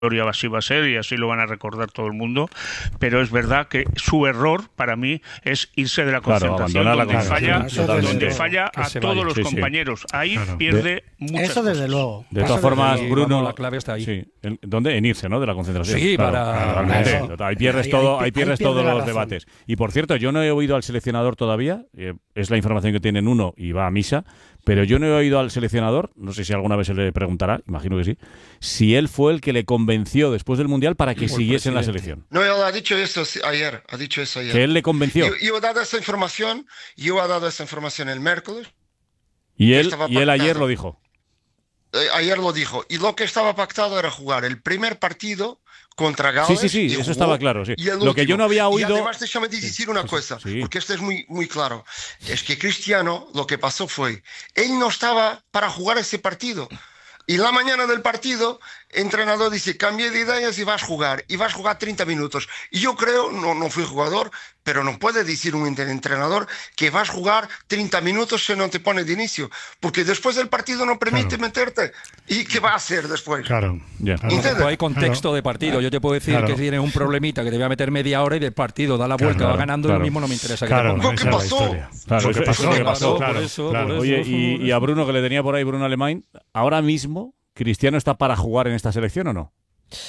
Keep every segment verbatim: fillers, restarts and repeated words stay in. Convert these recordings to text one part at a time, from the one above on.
así va a ser y así lo van a recordar todo el mundo, pero es verdad que su error para mí es irse de la concentración, claro, donde la falla, sí, donde falla a todos vaya. los sí, compañeros. Sí. Ahí claro. pierde de, muchas Eso desde cosas. luego. De todas formas, sí, Bruno, vamos, la clave está ahí. Sí. ¿Dónde? En irse, ¿no? De la concentración. Sí, claro, para... Claro, claro. Ahí pierdes ahí, todo, ahí, ahí pierdes ahí todos pierde los debates. Y por cierto, yo no he oído al seleccionador todavía, eh, es la información que tienen uno y va a misa, pero yo no he oído al seleccionador, no sé si alguna vez se le preguntará, imagino que sí, si él fue el que le convenció después del Mundial para que siguiese en la selección. No, él ha dicho eso ayer, ha dicho eso ayer. Que él le convenció. Yo, yo he dado esa información, yo he dado esa información el miércoles. Y él, y él ayer lo dijo. Eh, ayer lo dijo. Y lo que estaba pactado era jugar el primer partido contra Gales. Sí, sí, sí, eso estaba claro. Sí. Lo último. que yo no había oído. Y además, déjame decir una cosa, sí. porque esto es muy, muy claro. Es que Cristiano, lo que pasó fue, él no estaba para jugar ese partido. Y la mañana del partido, el entrenador dice, cambie de ideas y vas a jugar. Y vas a jugar treinta minutos. Y yo creo, no, no fui jugador, pero no puede decir un entrenador que vas a jugar treinta minutos si no te pone de inicio. Porque después del partido no permite claro. meterte. ¿Y qué va a hacer después? Claro, ya. Claro. Hay contexto claro. de partido. Yo te puedo decir claro. que si tienes un problemita que te voy a meter media hora y del partido da la vuelta, claro, va ganando claro. y lo mismo no me interesa claro, que te ponga. ¿Qué pasó? Claro, ¿Qué pasó? ¿Qué pasó? Claro, por eso, claro. por eso, Oye, por y, eso. y a Bruno, que le tenía por ahí, Bruno Alemán, ahora mismo, ¿Cristiano está para jugar en esta selección o no?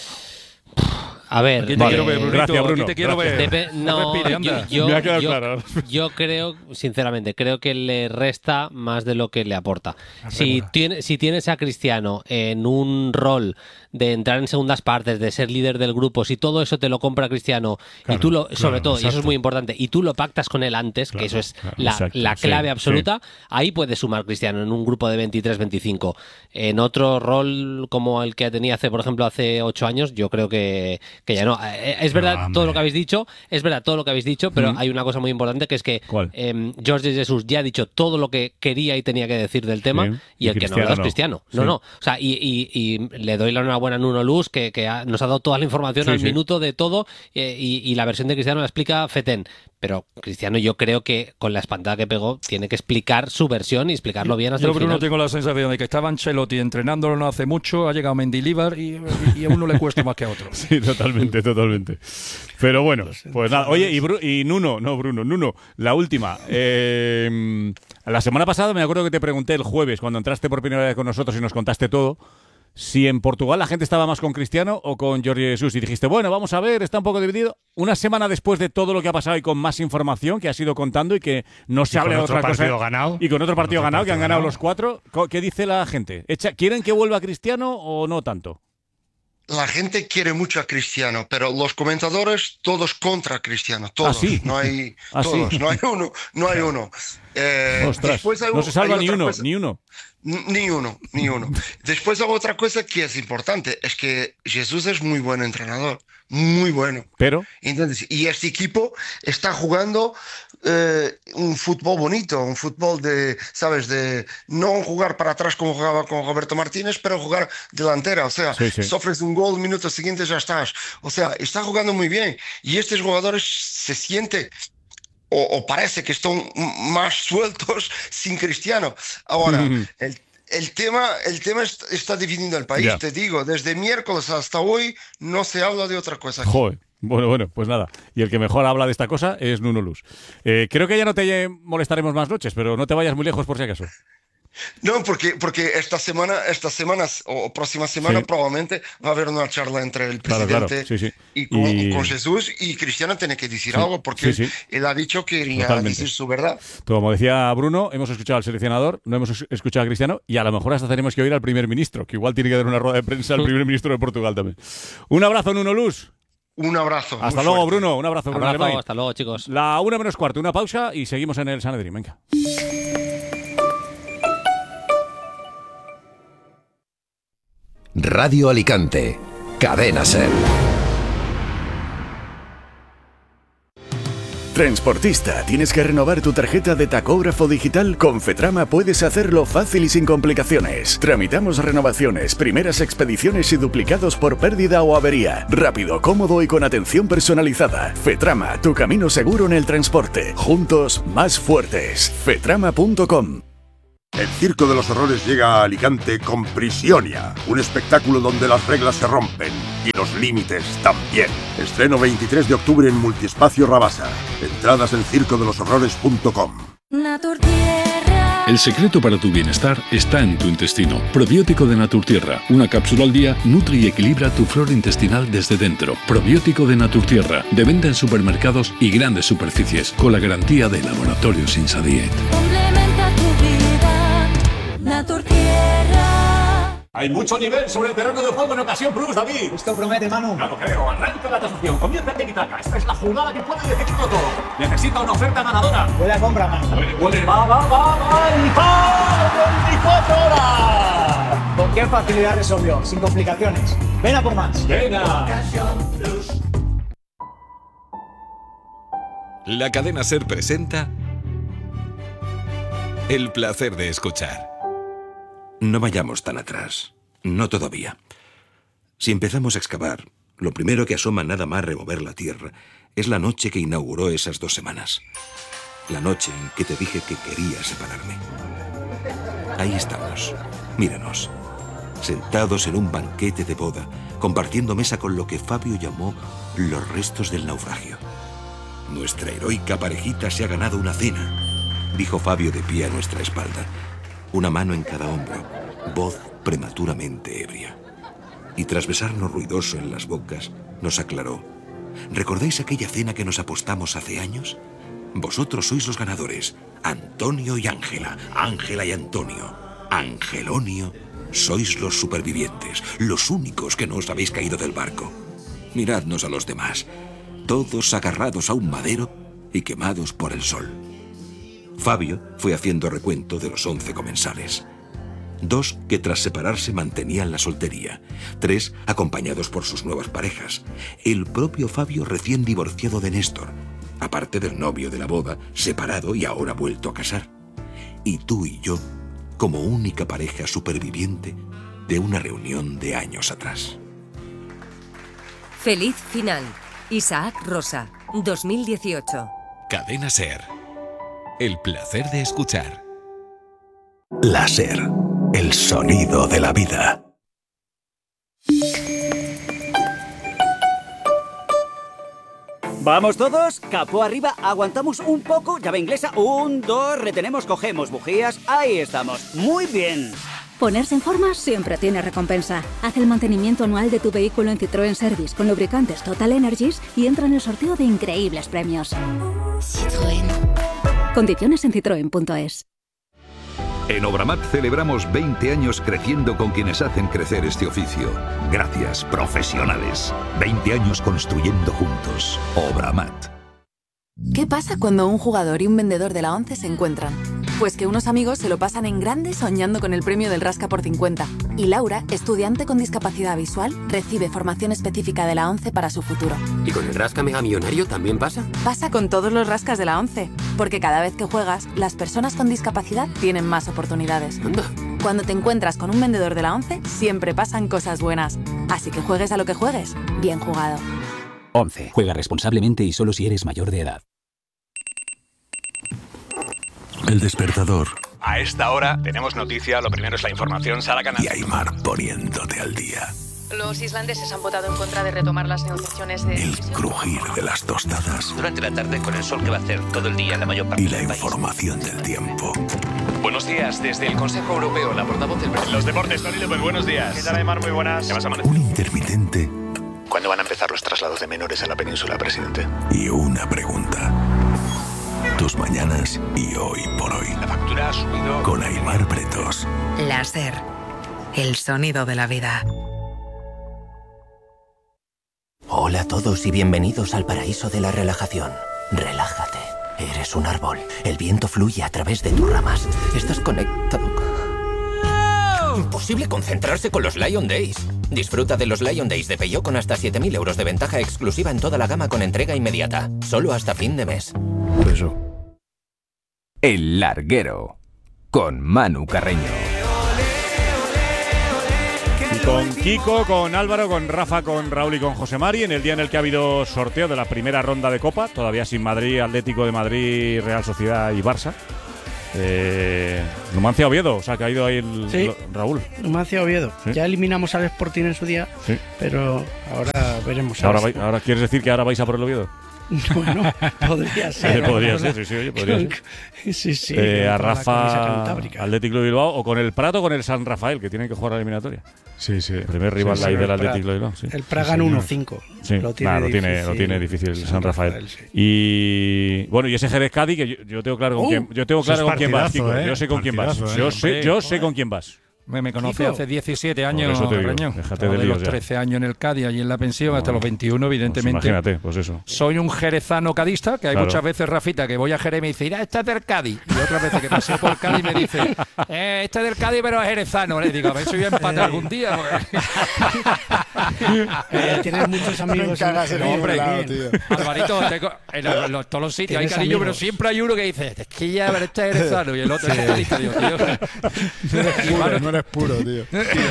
A ver, aquí te vale. quiero ver, Brunito, Gracias, Bruno. Aquí te quiero ver. Dep no, Respire, yo, yo, Me ha quedado yo, claro. yo creo, sinceramente, creo que le resta más de lo que le aporta. Si, tiene, si tienes a Cristiano en un rol de entrar en segundas partes, de ser líder del grupo, si todo eso te lo compra Cristiano claro, y tú lo, claro, sobre todo, exacto. y eso es muy importante, y tú lo pactas con él antes, claro, que eso es claro, la, exacto, la clave sí, absoluta, sí. ahí puedes sumar Cristiano en un grupo de veintitrés veinticinco. En otro rol como el que tenía hace, por ejemplo, hace ocho años, yo creo que, que ya no. Es verdad no, todo lo que habéis dicho, es verdad todo lo que habéis dicho, pero mm. hay una cosa muy importante que es que eh, Jorge Jesús ya ha dicho todo lo que quería y tenía que decir del tema, sí. y, y el que no habla es Cristiano. No, sí. no. O sea, y, y, y le doy la enhorabuena a Nuno Luz, que, que ha, nos ha dado toda la información sí, al sí. minuto de todo, eh, y, y la versión de Cristiano la explica Feten. Pero Cristiano, yo creo que con la espantada que pegó, tiene que explicar su versión y explicarlo bien hasta yo, el final. Yo, Bruno, tengo la sensación de que estaba Ancelotti entrenándolo no hace mucho, ha llegado Mendilibar y, y a uno le cuesta más que a otro. Sí, totalmente, totalmente. Pero bueno, pues nada. Oye, y, Bru y Nuno, no, Bruno, Nuno, la última. Eh, la semana pasada me acuerdo que te pregunté el jueves, cuando entraste por primera vez con nosotros y nos contaste todo, si en Portugal la gente estaba más con Cristiano o con Jorge Jesús. Y dijiste, bueno, vamos a ver, está un poco dividido. Una semana después de todo lo que ha pasado y con más información que has ido contando y que no se habla de otra cosa. Ganado, y con otro partido con otro ganado, partido que han ganado ganado. los cuatro. ¿Qué dice la gente? ¿Quieren que vuelva Cristiano o no tanto? La gente quiere mucho a Cristiano, pero los comentadores todos contra Cristiano, todos. ¿Ah, sí? No hay ¿Ah, todos, sí? no hay uno, no hay uno. Eh, Ostras, hay, no se salva ni uno, cosa, ni uno. Ni uno, ni uno. Después hay otra cosa que es importante, es que Jesús es muy buen entrenador, muy bueno. Pero, ¿entiendes? Y este equipo está jugando eh, un fútbol bonito, un fútbol de, ¿sabes? De no jugar para atrás como jugaba con Roberto Martínez, pero jugar delantera. O sea, sí, sí. sufres un gol, minuto siguiente ya estás. O sea, está jugando muy bien. Y estos jugadores se sienten... O, o parece que están más sueltos sin Cristiano. Ahora, el, el tema, el tema está, está dividiendo el país, yeah. te digo. Desde miércoles hasta hoy no se habla de otra cosa. Joder. Bueno, bueno, pues nada. Y el que mejor habla de esta cosa es Nuno Luz. Eh, creo que ya no te molestaremos más noches, pero no te vayas muy lejos por si acaso. No, porque, porque esta semana, estas semanas o próxima semana sí. probablemente va a haber una charla entre el presidente claro, claro. Sí, sí. Y, con, y con Jesús, y Cristiano tiene que decir sí. algo porque sí, sí. él ha dicho que iría Totalmente. a decir su verdad. Como decía Bruno, hemos escuchado al seleccionador, no hemos escuchado a Cristiano y a lo mejor hasta tenemos que oír al primer ministro, que igual tiene que dar una rueda de prensa al primer ministro de Portugal también. Un abrazo, Nuno Luz. Un abrazo. Hasta luego, fuerte. Bruno. Un abrazo, Bruno. Abrazo, hasta luego, chicos. La una menos cuarto, una pausa y seguimos en el Sanedrín. Venga. Radio Alicante, Cadena SER. Transportista, ¿tienes que renovar tu tarjeta de tacógrafo digital? Con Fetrama puedes hacerlo fácil y sin complicaciones. Tramitamos renovaciones, primeras expediciones y duplicados por pérdida o avería. Rápido, cómodo y con atención personalizada. Fetrama, tu camino seguro en el transporte. Juntos, más fuertes. fetrama punto com. El Circo de los Horrores llega a Alicante con Prisionia, un espectáculo donde las reglas se rompen y los límites también. Estreno veintitrés de octubre en Multiespacio Rabasa. Entradas en circo de los horrores punto com. El secreto para tu bienestar está en tu intestino. Probiótico de Naturtierra. Una cápsula al día nutre y equilibra tu flora intestinal desde dentro. Probiótico de Naturtierra. De venta en supermercados y grandes superficies. Con la garantía de Laboratorios Insadiet. Complementa tu vida. Naturtierra. Hay mucho nivel sobre el terreno de juego en ocasión plus, David. Esto promete, Manu. Ya lo creo. Arranca la tasación. Comienza el tiki-taka. Esta es la jugada que puede decidirlo todo. Necesita una oferta ganadora. Huele a compra, Manu. Huele, huele. Va, va, va, va. Y va. veinticuatro horas. ¿Con qué facilidad resolvió? Sin complicaciones. Ven a por más. Venga. La cadena SER presenta El placer de escuchar. No vayamos tan atrás. No todavía. Si empezamos a excavar, lo primero que asoma nada más remover la tierra es la noche que inauguró esas dos semanas. La noche en que te dije que quería separarme. Ahí estamos. Míranos. Sentados en un banquete de boda, compartiendo mesa con lo que Fabio llamó los restos del naufragio. Nuestra heroica parejita se ha ganado una cena, dijo Fabio de pie a nuestra espalda. Una mano en cada hombro, voz prematuramente ebria. Y tras besarnos ruidoso en las bocas, nos aclaró. ¿Recordáis aquella cena que nos apostamos hace años? Vosotros sois los ganadores, Antonio y Ángela, Ángela y Antonio. Angelonio, sois los supervivientes, los únicos que no os habéis caído del barco. Miradnos a los demás, todos agarrados a un madero y quemados por el sol. Fabio fue haciendo recuento de los once comensales. Dos que tras separarse mantenían la soltería. Tres acompañados por sus nuevas parejas. El propio Fabio recién divorciado de Néstor. Aparte del novio de la boda, separado y ahora vuelto a casar. Y tú y yo, como única pareja superviviente de una reunión de años atrás. Feliz final. Isaac Rosa, dos mil dieciocho. Cadena SER. El placer de escuchar. La SER, el sonido de la vida. ¿Vamos todos? Capó arriba, aguantamos un poco, llave inglesa, un, dos, retenemos, cogemos bujías, ahí estamos, muy bien. Ponerse en forma siempre tiene recompensa. Haz el mantenimiento anual de tu vehículo en Citroën Service con lubricantes Total Energies y entra en el sorteo de increíbles premios. Citroën. Condiciones en citroen punto es. En Obramat celebramos veinte años creciendo con quienes hacen crecer este oficio. Gracias, profesionales. veinte años construyendo juntos. Obramat. ¿Qué pasa cuando un jugador y un vendedor de la ONCE se encuentran? Pues que unos amigos se lo pasan en grande soñando con el premio del Rasca por cincuenta. Y Laura, estudiante con discapacidad visual, recibe formación específica de la ONCE para su futuro. ¿Y con el Rasca Mega Millonario también pasa? Pasa con todos los rascas de la ONCE. Porque cada vez que juegas, las personas con discapacidad tienen más oportunidades. Anda. Cuando te encuentras con un vendedor de la ONCE, siempre pasan cosas buenas. Así que juegues a lo que juegues, bien jugado. ONCE. Juega responsablemente y solo si eres mayor de edad. El despertador. A esta hora tenemos noticia, lo primero es la información, Sara Canal. Y Aymar poniéndote al día. Los islandeses han votado en contra de retomar las negociaciones de... El crujir de las tostadas. Durante la tarde con el sol que va a hacer todo el día en la mayor parte y la del país. Información del tiempo. Buenos días, desde el Consejo Europeo, la portavoz del... Los deportes, Tony López, buenos días. ¿Qué tal, Aymar? Muy buenas. ¿Qué vas a amanecer? Un intermitente. ¿Cuándo van a empezar los traslados de menores a la península, presidente? Y una pregunta. Tus mañanas y hoy por hoy. La factura ha subido. Con Aymar Bretos. La SER, el sonido de la vida. Hola a todos y bienvenidos al paraíso de la relajación. Relájate. Eres un árbol. El viento fluye a través de tus ramas. Estás conectado. ¡Oh! Imposible concentrarse con los Lion Days. Disfruta de los Lion Days de Peugeot con hasta siete mil euros de ventaja exclusiva en toda la gama con entrega inmediata. Solo hasta fin de mes. Eso. El Larguero, con Manu Carreño. Y con Kiko, con Álvaro, con Rafa, con Raúl y con José Mari, en el día en el que ha habido sorteo de la primera ronda de Copa, todavía sin Madrid, Atlético de Madrid, Real Sociedad y Barça. Eh, Numancia Oviedo, o sea, que ha ido ahí el, sí. lo, Raúl. Numancia Oviedo. Sí. Ya eliminamos al Sporting en su día, sí. pero ahora veremos. Ahora, vai, ahora quieres decir que ahora vais a por el Oviedo. Bueno, podría ser. Eh, podría ser, sí, sí, oye, podría ser. Sí, sí. Eh, a Rafa, Atlético de Bilbao, o con el Prato o con el San Rafael, que tienen que jugar la eliminatoria. Sí, sí. El primer rival sí, ahí del Atlético de Bilbao. Sí. El Praga en uno cinco. Sí, lo tiene, nah, lo, tiene, lo tiene difícil el San, San Rafael. Rafael sí. Y bueno, y ese Jerez Cádiz, que yo, yo tengo claro con uh, quién, yo tengo claro con quién vas, Kiko. Eh, yo sé con quién vas. Eh. Yo sé, yo sé con quién vas. Me, me conocí hace diecisiete años, Reño, déjate de, de los trece ya. años en el Cádiz, allí en la pensión, no, hasta los veintiuno, evidentemente. Pues imagínate, pues eso. Soy un jerezano cadista, que hay claro. muchas veces, Rafita, que voy a Jerez y me dice, mira, este es del Cádiz. Y otras veces que paseo por Cádiz me dice, eh, este es del Cádiz, pero es jerezano. Le digo, a ver si voy a empatar algún día. eh, Tienes muchos amigos. No en no, hombre, lado, tío. Alvarito, tengo, en, los, en los, todos los sitios hay cariño, amigos? Pero siempre hay uno que dice, es que ya, pero este es jerezano. Y el otro sí. es cadista. Digo, tío. No eres puro, no eres puro, tío.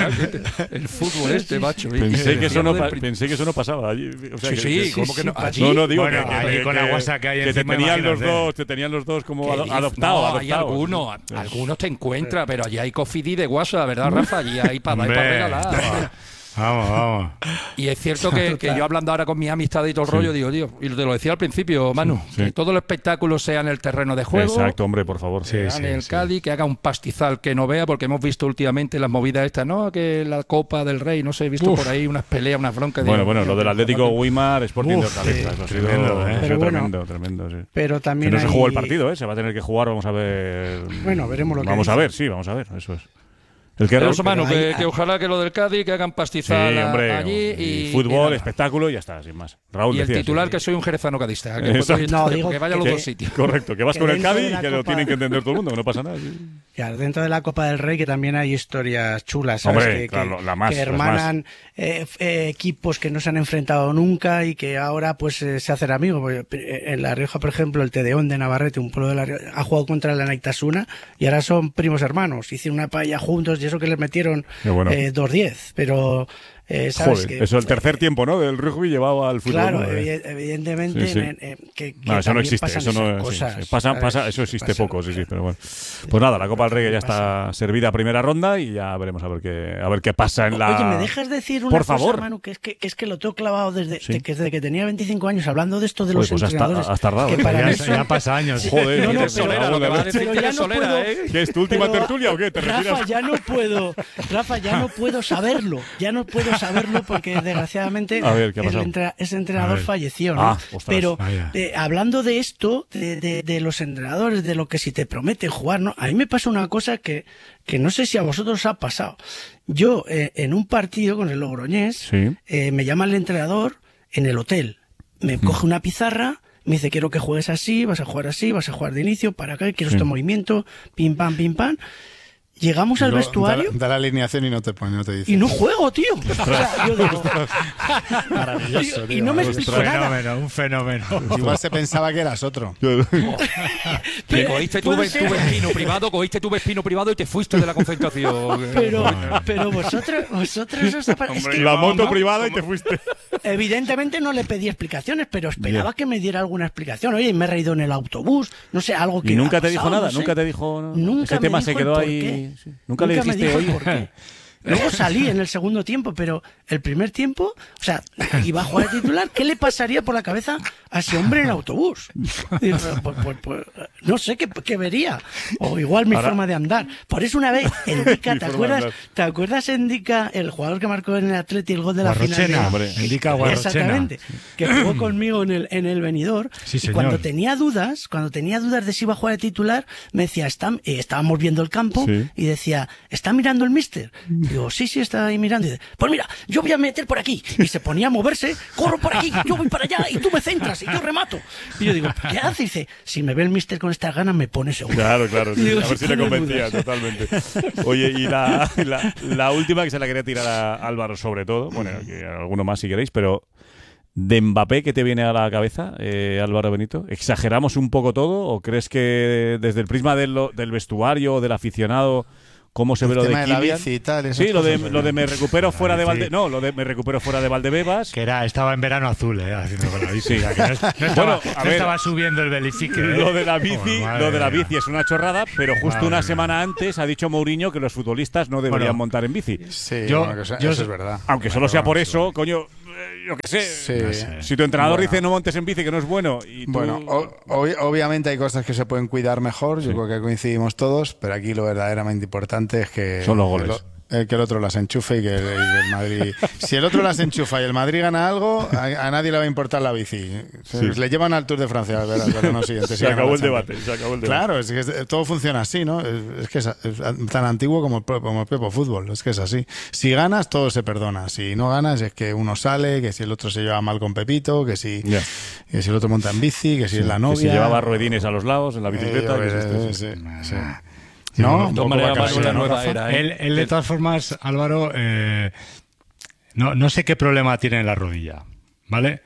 El fútbol este, macho. Pensé que eso no, pensé que eso no pasaba allí. O sea, sí, que, sí, que, ¿cómo que no? Allí, no, no, digo bueno, que, allí que, con que, la guasa que hay que encima, te tenían los ¿eh? dos, te tenían los dos como ado, adoptados. No, adoptados. hay algunos, sí. algunos te encuentras, pero allí hay cofidí de guasa, ¿verdad, Rafa? Allí hay para regalar. Vamos, vamos. Y es cierto que, que yo hablando ahora con mis amistades y todo el sí. rollo, digo, tío, y te lo decía al principio, Manu, sí, sí. que todo el espectáculo sea en el terreno de juego. Exacto, hombre, por favor. Sí, sí, en el sí. Cádiz, que haga un pastizal que no vea, porque hemos visto últimamente las movidas estas, ¿no? Que la Copa del Rey, no sé, he visto Uf. por ahí unas peleas, unas broncas. Bueno, digo, bueno, lo del Atlético Weimar, Sporting de Hortaleza, eso ha sido tremendo, ¿eh? Pero bueno, tremendo, tremendo, sí. Pero también que no hay... se jugó el partido, ¿eh? Se va a tener que jugar, vamos a ver. Bueno, veremos lo que Vamos dice. a ver, sí, vamos a ver, eso es. El que pero, mano, que, hay, que ojalá que lo del Cádiz, que hagan pastizal sí, hombre, allí y, y fútbol, y espectáculo y ya está, sin más. Raúl y el decías, titular sí. que soy un jerezano cadista, que, no, digo que vaya a los que, dos sitios. Correcto, que vas que con el Cádiz y que Copa... lo tienen que entender todo el mundo, que no pasa nada. Sí. Claro, dentro de la Copa del Rey que también hay historias chulas, ¿sabes? Hombre, que, claro, que, la más, que hermanan eh, eh, equipos que no se han enfrentado nunca y que ahora pues eh, se hacen amigos. En La Rioja, por ejemplo, el Tedeón de Navarrete, un pueblo de La Rioja, ha jugado contra la Naitasuna y ahora son primos hermanos. Hicieron una paella juntos y eso que les metieron bueno. eh, dos diez, pero... Eh, ¿sabes? Joder, que, eso el tercer eh, tiempo, ¿no? Del rugby llevado al fútbol. Claro, ¿no? evi evidentemente sí, sí. Eh, eh, que, que no, eso no existe, eso no cosas, sí, sí. Pasa, pasa, eso existe pasa, poco, sí, sí, pero bueno. Pues nada, la Copa del Rey ya está servida a primera ronda y ya veremos a ver qué a ver qué pasa en la. Oye, ¿me dejas decir una Por cosa, favor. Manu? Que es que, que es que lo tengo clavado desde, sí. de que, desde que tenía veinticinco años hablando de esto de los Oye, pues entrenadores. Has tardado, que ¿eh? para ya, mí son... son... ya pasa años. Joder, no, no, pero, solera, pero, lo que va a decir pero que ya es no solera, puedo, ¿eh? ¿Qué es tu última pero, tertulia o qué? ¿Te Rafa, retiras? ya no puedo, Rafa, ya no puedo saberlo. Ya no puedo saberlo porque desgraciadamente a ver, ¿qué ha el pasado? entra ese entrenador falleció, ¿no? Ah, pero eh, hablando de esto, de, de, de los entrenadores, de lo que si te prometen jugar, ¿no? A mí me pasa una cosa que, que no sé si a vosotros os ha pasado. Yo, eh, en un partido con el Logroñés, sí. eh, me llama el entrenador en el hotel. Me mm. coge una pizarra, me dice, quiero que juegues así, vas a jugar así, vas a jugar de inicio, para acá, quiero sí. este movimiento, pim, pam, pim, pam. Llegamos al no, vestuario. Da, da la alineación y no te pone, no te dice. Y no juego, tío. O sea, yo digo, maravilloso, tío. Y no me explico un nada. fenómeno, un fenómeno. Igual se pensaba que eras otro. Pero cogiste tu, tu vespino privado, cogiste tu vespino privado y te fuiste de la concentración. Pero, pero vosotros, vosotros os Hombre, es que la moto privada y te fuiste. Evidentemente no le pedí explicaciones, pero esperaba yeah. que me diera alguna explicación. Oye, me he reído en el autobús, no sé, algo que. Y nunca ha te pasado, dijo nada, no sé. nunca te dijo. No. Nunca Ese me tema dijo se quedó el ahí. Sí. Nunca Nunca le dijiste me dijo hoy. El por qué. Luego salí en el segundo tiempo, pero el primer tiempo, o sea, iba a jugar de titular. ¿Qué le pasaría por la cabeza a ese hombre en el autobús? Y, pues, pues, pues, no sé qué, qué vería. O igual mi Ahora... forma de andar. Por eso una vez, Endica, ¿te acuerdas? ¿Te acuerdas Endica, el jugador que marcó en el Atleti el gol de la Guarrochena, final? Hombre. Endica Guarrochena. Exactamente. Que jugó conmigo en el, en el Benidorm. Sí, y cuando tenía dudas, cuando tenía dudas de si iba a jugar de titular, me decía, está, eh, estábamos viendo el campo sí. y decía, ¿está mirando el míster? Digo, sí, sí, está ahí mirando. Y dice, pues mira, yo voy a meter por aquí. Y se ponía a moverse, corro por aquí, yo voy para allá y tú me centras y yo remato. Y yo digo, ¿qué hace? Y dice, si me ve el míster con estas ganas, me pone seguro. Claro, claro. Sí, digo, a ver si le convencía, dudas. Totalmente. Oye, y la, la, la última que se la quería tirar a Álvaro sobre todo, bueno, que alguno más si queréis, pero de Mbappé, ¿qué te viene a la cabeza, eh, Álvaro Benito? ¿Exageramos un poco todo o crees que desde el prisma del, del vestuario o del aficionado cómo se ve lo de tema de la Kylian. bici y tal, sí, lo de, cosas, lo de me recupero fuera de bici. Valde, no, lo de me recupero fuera de Valdebebas. Que era, estaba en verano azul, ¿eh? Haciendo con la bici. Sí. O sea, que no, es- no estaba, Bueno, a no ver, estaba subiendo el Belifique. ¿eh? Lo de la bici, Oh, madre lo de la mía. bici es una chorrada, pero justo Madre una mía. semana antes ha dicho Mourinho que los futbolistas no deberían Bueno, montar en bici. Sí, Yo- bueno, que eso, yo- eso es verdad. Aunque solo sea por eso, coño, eh, yo qué sé. Sí. No sé. Si tu entrenador Bueno. dice no montes en bici, que no es bueno. Y tú- Bueno, o- ob- obviamente hay cosas que se pueden cuidar mejor, yo Sí. creo que coincidimos todos, pero aquí lo verdaderamente importante es que Son los goles. el, o- el que el otro las enchufe y que, y que el Madrid... Si el otro las enchufa y el Madrid gana algo, a, a nadie le va a importar la bici. Se- Sí. Le llevan al Tour de Francia al verano, al verano siguiente. Se si gana acabó la el Champions. debate, se acabó el debate. Claro, es que es- todo funciona así, ¿no? Es, es que es, es tan antiguo como el, pro- como el propio fútbol, es que es así. Si ganas, todo se perdona. Si no ganas, es que uno sale, que si el otro se lleva mal con Pepito, que si, Ya. que si el otro monta en bici, que si es la Que novia... si llevaba ruedines a los lados en la Eh, bicicleta. yo que es creo, esto, sí. sí, sí. Sí, No, bueno, un de todas poco maneras, vacaciones, Manu, la ¿no, nueva Rafa? era, ¿eh? Él, él, de todas formas, Álvaro, eh, no, no sé qué problema tiene en la rodilla, ¿vale?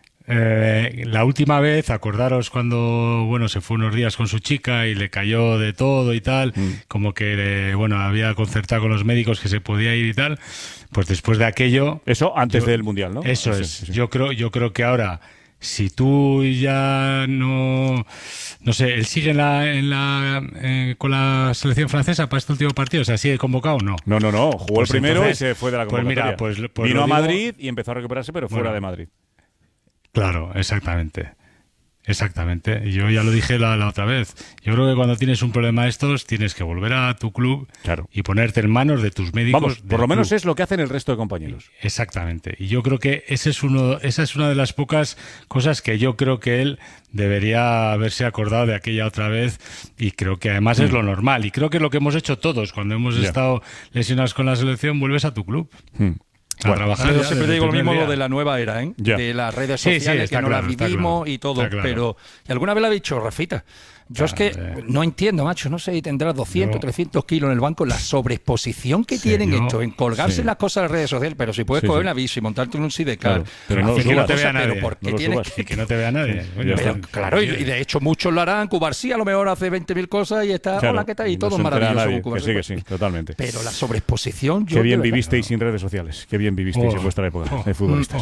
Eh, la última vez, acordaros cuando, bueno, se fue unos días con su chica y le cayó de todo y tal, como que, eh, bueno, había concertado con los médicos que se podía ir y tal, pues después de aquello... Eso antes yo- del Mundial, ¿no? Eso Sí, es. sí, sí. Yo creo, yo creo que ahora, si tú ya no, no sé, él sigue en la, en la, eh, con la selección francesa para este último partido, o sea, sigue convocado o no. No, no, no. Jugó Pues el primero entonces- y se fue de la pues convocatoria. mira, pues- pues Vino lo a digo- Madrid y empezó a recuperarse, pero fuera Bueno. de Madrid. Claro, exactamente. Exactamente. Y yo ya lo dije la, la otra vez. Yo creo que cuando tienes un problema de estos, tienes que volver a tu club Claro. y ponerte en manos de tus médicos. Vamos, del por lo menos club. es lo que hacen el resto de compañeros. Exactamente. Y yo creo que ese es uno, esa es una de las pocas cosas que yo creo que él debería haberse acordado de aquella otra vez, y creo que además es lo normal. Y creo que es lo que hemos hecho todos cuando hemos Ya. estado lesionados con la selección, vuelves a tu club. Hmm. A trabajar. Yo ya siempre desde digo el lo primer mismo día. lo de la nueva era, ¿eh? Ya. De las redes Sí, sí, sociales, está que no claro, las está vivimos claro. y todo, Está claro. pero y alguna vez lo ha dicho Rafita. Yo es que Claro, eh. no entiendo, macho, no sé si tendrás doscientos, Yo- trescientos kilos en el banco, la sobreexposición que Sí, tienen yo- hecho en colgarse sí. las cosas en las redes sociales, pero si puedes Sí, coger sí. una bici, montarte en un sidecar, Claro, pero no lo Y que no subas. te cosa, vea nadie. pero ¿por qué No lo tienes subas. Y que no te vea nadie. Coño, está. Pero, claro, y, y de hecho muchos lo harán. Cubarsí a lo mejor hace veinte mil cosas y está, Claro, hola, ¿qué tal? Y no todo se entera maravilloso. nadie, con que Cubarsí. sí, que sí, totalmente. Pero la sobreexposición, yo Qué bien de verdad- vivisteis sin redes sociales. Qué bien vivisteis Oh. en vuestra época Oh. de futbolistas.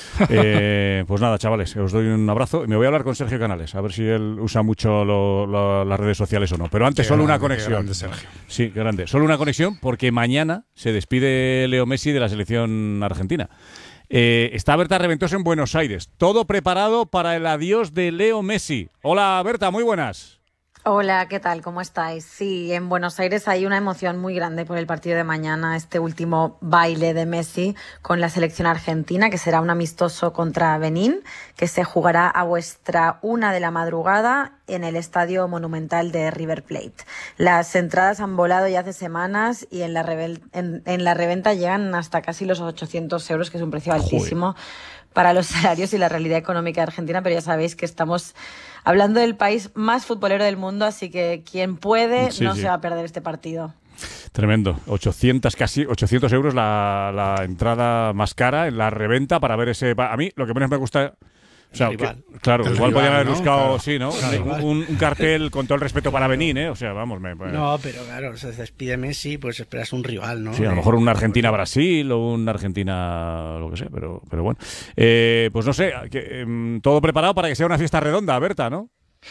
Eh, pues nada, chavales, os doy un abrazo. Me voy a hablar con Sergio Canales, a ver si él usa mucho lo- lo- las redes sociales o no. Pero antes, Qué solo una grande, qué conexión. grande, Sergio. Sí, qué grande. Solo una conexión porque mañana se despide Leo Messi de la selección argentina. Eh, está Berta Reventoso en Buenos Aires. Todo preparado para el adiós de Leo Messi. Hola, Berta, muy buenas. Hola, ¿qué tal? ¿Cómo estáis? Sí, en Buenos Aires hay una emoción muy grande por el partido de mañana, este último baile de Messi con la selección argentina, que será un amistoso contra Benín, que se jugará a vuestra una de la madrugada en el Estadio Monumental de River Plate. Las entradas han volado ya hace semanas y en la, revel- en, en la reventa llegan hasta casi los ochocientos euros, que es un precio altísimo para los salarios y la realidad económica de Argentina, pero ya sabéis que estamos hablando del país más futbolero del mundo, así que quien puede Sí, no sí. se va a perder este partido. Tremendo. ochocientos, casi ochocientos euros la, la entrada más cara en la reventa para ver ese... pa- A mí lo que menos me gusta... O sea, El rival. que- claro, El igual rival, podían haber ¿no? buscado, Claro. sí, ¿no? Claro. Un, un cartel con todo el respeto para Benín, ¿eh? O sea, vamos, me... No, pero claro, se despide Messi, pues esperas un rival, ¿no? Sí, a lo mejor un Argentina-Brasil o un Argentina, lo que sé, pero, pero bueno. Eh, pues no sé, que, em, todo preparado para que sea una fiesta redonda, Berta, ¿no?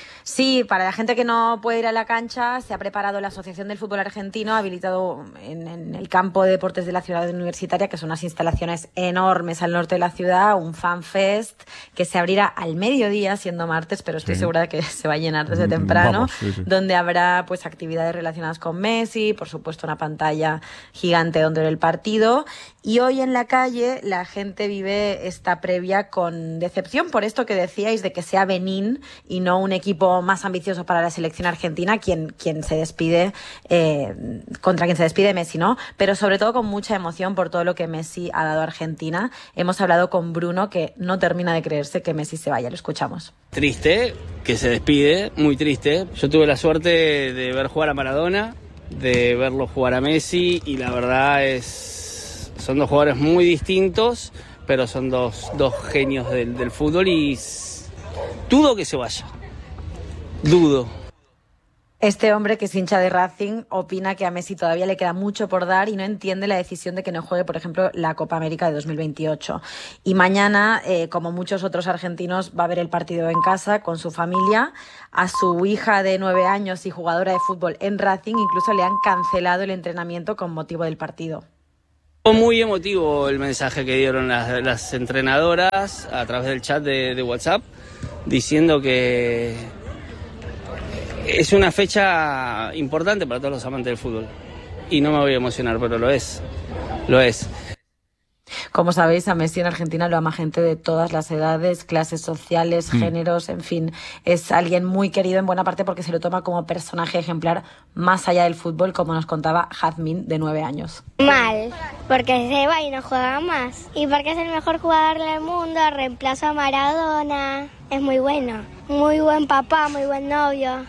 Sí, para la gente que no puede ir a la cancha, se ha preparado la Asociación del Fútbol Argentino, ha habilitado en, en el campo de deportes de la ciudad universitaria, que son unas instalaciones enormes al norte de la ciudad, un fan fest que se abrirá al mediodía, siendo martes, pero estoy Sí. segura de que se va a llenar desde Mm, temprano, vamos, sí, sí. donde habrá pues actividades relacionadas con Messi, por supuesto una pantalla gigante donde ver el partido. Y hoy en la calle la gente vive esta previa con decepción por esto que decíais de que sea Benín y no un equipo más ambicioso para la selección argentina quien, quien se despide, eh, contra quien se despide Messi, ¿no? Pero sobre todo con mucha emoción por todo lo que Messi ha dado a Argentina. Hemos hablado con Bruno, que no termina de creerse que Messi se vaya. Lo escuchamos. Triste que se despide, muy triste. Yo tuve la suerte de ver jugar a Maradona, de verlo jugar a Messi, y la verdad es son dos jugadores muy distintos, pero son dos, dos genios del, del fútbol y s- dudo que se vaya. Dudo. Este hombre, que es hincha de Racing, opina que a Messi todavía le queda mucho por dar y no entiende la decisión de que no juegue, por ejemplo, la Copa América de dos mil veintiocho. Y mañana, eh, como muchos otros argentinos, va a ver el partido en casa con su familia. A su hija de nueve años y jugadora de fútbol en Racing incluso le han cancelado el entrenamiento con motivo del partido. Fue muy emotivo el mensaje que dieron las, las entrenadoras a través del chat de, de WhatsApp, diciendo que es una fecha importante para todos los amantes del fútbol. Y no me voy a emocionar, pero lo es. Lo es. Como sabéis, a Messi en Argentina lo ama gente de todas las edades, clases sociales, Mm. géneros, en fin. Es alguien muy querido en buena parte porque se lo toma como personaje ejemplar más allá del fútbol, como nos contaba Jazmín, de nueve años. Mal, porque se va y no juega más. Y porque es el mejor jugador del mundo, reemplaza a Maradona. Es muy bueno. Muy buen papá, muy buen novio.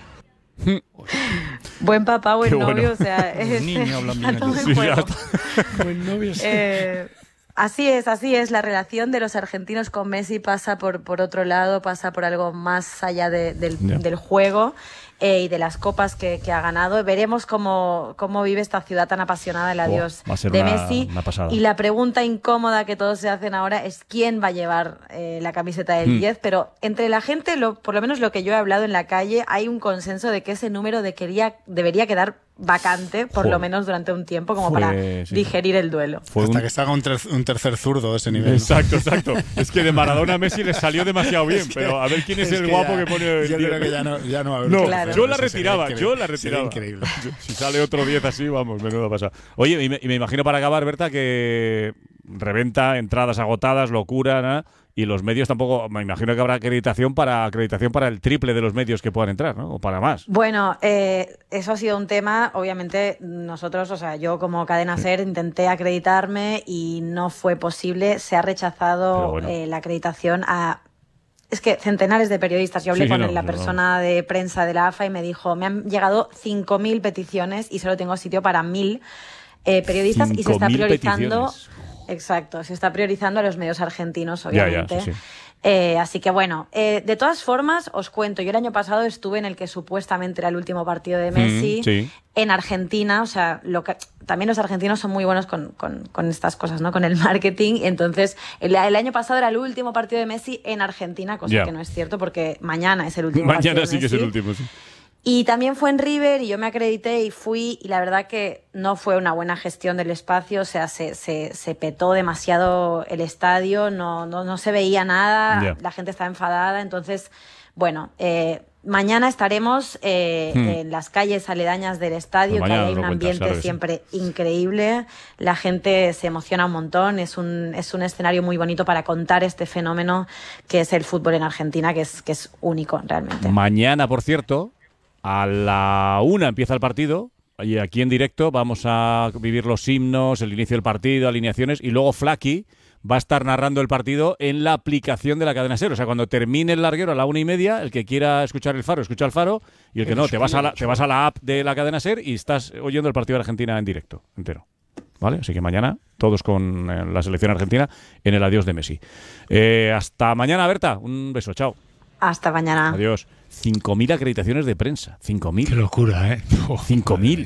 Buen papá, buen Qué bueno. novio, o sea, Los es, niños hablan bien está todo allí. en Sí, ya juego. Buen novio, sí. Eh, así es, así es. La relación de los argentinos con Messi pasa por, por otro lado, pasa por algo más allá de- del, Ya. del juego eh, y de las copas que, que ha ganado. Veremos cómo, cómo vive esta ciudad tan apasionada, el Oh, adiós va a ser de una- Messi. una pasada. Y la pregunta incómoda que todos se hacen ahora es quién va a llevar eh, la camiseta del Hmm. diez, pero entre la gente, lo, por lo menos lo que yo he hablado en la calle, hay un consenso de que ese número de quería, debería quedar vacante, por Joder. lo menos durante un tiempo, como Fue- para sí. digerir el duelo. Hasta que se haga un, ter- un tercer zurdo de ese nivel. ¿no? Exacto, exacto. Es que de Maradona a Messi le salió demasiado bien, Es que- pero a ver quién es, es el que guapo ya- que pone el yo diez. creo que ya no- ya no va a haber No, Claro. yo la Eso sería retiraba, increíble. yo la Sería retiraba. increíble. Si sale otro diez así, vamos, menuda pasa. Oye, y me, y me imagino para acabar, Berta, que reventa, entradas agotadas, locura, ¿no? Y los medios tampoco, me imagino que habrá acreditación para acreditación para el triple de los medios que puedan entrar, ¿no? O para más. Bueno, eh, eso ha sido un tema. Obviamente nosotros, o sea, yo como Cadena Ser intenté acreditarme y no fue posible. Se ha Pero rechazado bueno. eh, la acreditación a... Es que centenares de periodistas. Yo hablé Sí, sí, con no, la no. persona de prensa de la A F A y me dijo, me han llegado cinco mil peticiones y solo tengo sitio para mil eh, periodistas y se está cinco mil priorizando... peticiones. Exacto, se está priorizando a los medios argentinos, Ya, ya, obviamente. sí, sí. Eh, así que bueno, eh, de todas formas, os cuento, yo el año pasado estuve en el que supuestamente era el último partido de Messi Mm, sí. en Argentina, o sea, lo que, también los argentinos son muy buenos con, con, con estas cosas, ¿no? Con el marketing. Entonces, el, el año pasado era el último partido de Messi en Argentina, cosa Ya. que no es cierto porque mañana es el último partido Mañana de sí que es el Messi. último, sí. Y también fue en River y yo me acredité y fui y la verdad que no fue una buena gestión del espacio, o sea, se, se, se petó demasiado el estadio, no, no, no se veía nada, Ya. la gente estaba enfadada, entonces, bueno, eh, mañana estaremos eh, Hmm. en las calles aledañas del estadio, Pues que mañana hay nos un lo cuentas, ambiente claro que sí. siempre increíble, la gente se emociona un montón, es un, es un escenario muy bonito para contar este fenómeno que es el fútbol en Argentina, que es, que es único realmente. Mañana, por cierto, a la una empieza el partido. Y aquí en directo vamos a vivir los himnos, el inicio del partido, alineaciones. Y luego Flaky va a estar narrando el partido en la aplicación de la cadena SER. O sea, cuando termine el larguero a la una y media, el que quiera escuchar el Faro, escucha el Faro. Y el que no, te vas a la, te vas a la app de la cadena SER y estás oyendo el partido de Argentina en directo, entero. ¿Vale? Así que mañana todos con eh, la selección argentina en el adiós de Messi. Eh, hasta mañana, Berta. Un beso, chao. Hasta mañana. Adiós. cinco mil acreditaciones de prensa. cinco mil. Qué locura, ¿eh? cinco mil.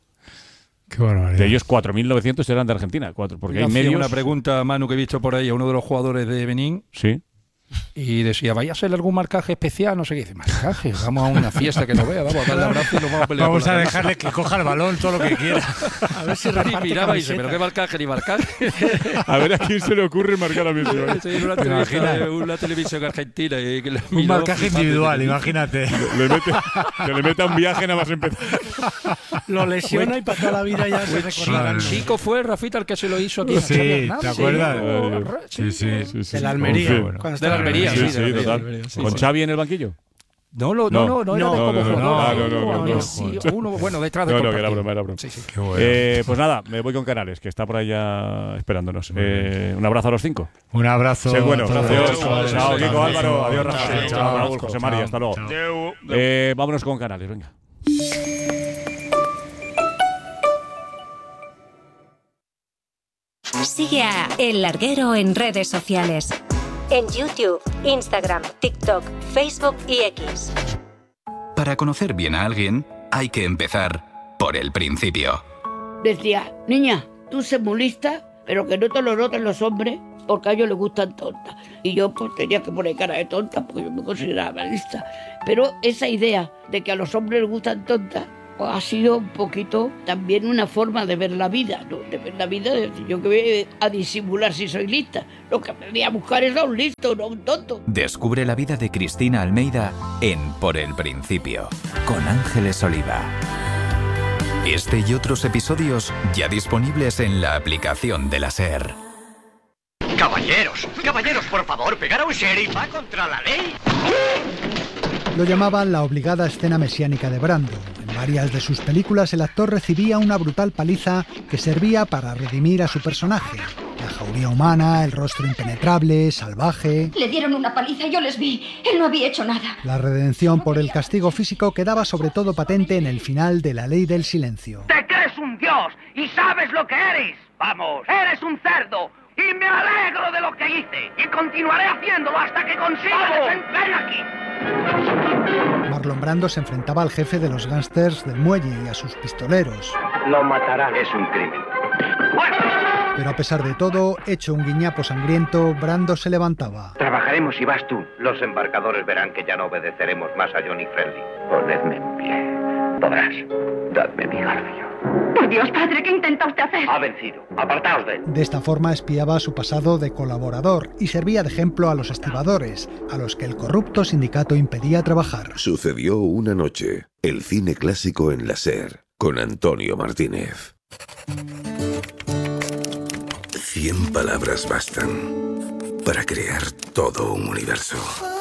Qué barbaridad. De ellos cuatro mil novecientos eran de Argentina. Cuatro, porque hay Hacía medios... una pregunta, Manu, que he visto por ahí a uno de los jugadores de Benín. Sí. Y decía, ¿vaya a hacer algún marcaje especial? No sé qué. Dice, marcaje, vamos a una fiesta que no vea, vamos a darle abrazo y nos vamos a pelear. Vamos por la a camisa". dejarle que coja el balón todo lo que quiera. A ver si Y reparte miraba y dice, camisetas. pero qué marcaje ni marcaje. A ver a quién se le ocurre marcar a Messi. ¿vale? Estoy en una, ¿Te televisión, imaginas? una televisión argentina. Y que le Un miró marcaje flipando. individual, imagínate. Le mete, que le meta un viaje nada más empezar. Lo lesiona y para toda la vida ya se recordará. Claro. Chico fue Rafita el que se lo hizo aquí. a Sí, Xavi ¿te Hernández. acuerdas? Oh, Sí, sí. Sí, sí, De la sí. Almería. En fin. cuando De la estaba en Almería, Sí, sí, sí, de Almería, total. de Almería, sí, ¿Con sí. Xavi en el banquillo? No, no, No. no, no, no, era No, de como no, no, jugador. no, no, no, no, no. Sí, uno, bueno, detrás de No, no, que compartir. era broma, era broma. Sí, sí. Qué bueno. Eh, pues nada, me voy con Canales, que está por ahí ya esperándonos. Eh, un abrazo a los cinco. Un abrazo. Sé bueno. a todos. Adiós. Chao, Chao, Kiko, chao, Álvaro. chao, Adiós, chao, Rafa. chao, Chao, Raúl, chao, José María. chao, Hasta luego. chao. Eh, vámonos con Canales, venga. Sigue a El Larguero en redes sociales. En YouTube, Instagram, TikTok, Facebook y X. Para conocer bien a alguien, hay que empezar por el principio. Decía, niña, tú sé muy lista, pero que no te lo noten los hombres, porque a ellos les gustan tontas. Y yo pues tenía que poner cara de tonta, porque yo me consideraba lista. Pero esa idea de que a los hombres les gustan tontas, pues ha sido un poquito también una forma de ver la vida, ¿no? De ver la vida, de decir, yo que voy a disimular si soy lista. Lo que aprendí a buscar es a un listo, no a un tonto. Descubre la vida de Cristina Almeida en Por el Principio, con Ángeles Oliva. Este y otros episodios ya disponibles en la aplicación de la SER. Caballeros, caballeros, por favor, pegar a un sheriff va contra la ley. Lo llamaban la obligada escena mesiánica de Brando. En varias de sus películas el actor recibía una brutal paliza que servía para redimir a su personaje. La jauría humana, el rostro impenetrable, salvaje... Le dieron una paliza y yo les vi. Él no había hecho nada. La redención por el castigo físico quedaba sobre todo patente en el final de La Ley del Silencio. ¡Te crees un dios y sabes lo que eres! ¡Vamos! ¡Eres un cerdo! ¡Y me alegro de lo que hice! ¡Y continuaré haciéndolo hasta que consiga desentrañar aquí! Marlon Brando se enfrentaba al jefe de los gángsters del muelle y a sus pistoleros. Lo matarán. Es un crimen. Pero a pesar de todo, hecho un guiñapo sangriento, Brando se levantaba. Trabajaremos si vas tú. Los embarcadores verán que ya no obedeceremos más a Johnny Friendly. Ponedme en pie. Podrás. Dadme mi garfio. Por Dios, padre, ¿qué intenta usted hacer? Ha vencido. Apartaos de él. De esta forma espiaba su pasado de colaborador y servía de ejemplo a los estibadores, a los que el corrupto sindicato impedía trabajar. Sucedió una noche. El cine clásico en la SER, con Antonio Martínez. Cien palabras bastan para crear todo un universo.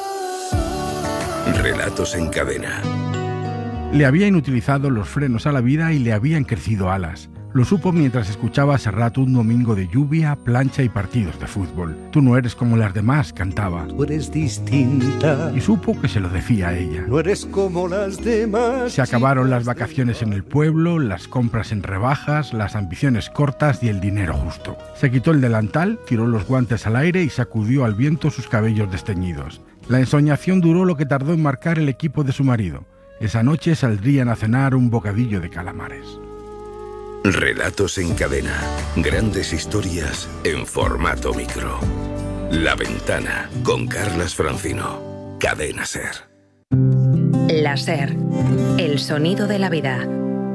Relatos en cadena. Le habían utilizado los frenos a la vida y le habían crecido alas. Lo supo mientras escuchaba a Serrat un domingo de lluvia, plancha y partidos de fútbol. Tú no eres como las demás, cantaba. Tú eres distinta. Y supo que se lo decía a ella. No eres como las demás. Se acabaron las vacaciones en el pueblo, las compras en rebajas, las ambiciones cortas y el dinero justo. Se quitó el delantal, tiró los guantes al aire y sacudió al viento sus cabellos desteñidos. La ensoñación duró lo que tardó en marcar el equipo de su marido. Esa noche saldrían a cenar un bocadillo de calamares. Relatos en cadena. Grandes historias en formato micro. La Ventana, con Carlas Francino. Cadena SER. La SER. El sonido de la vida.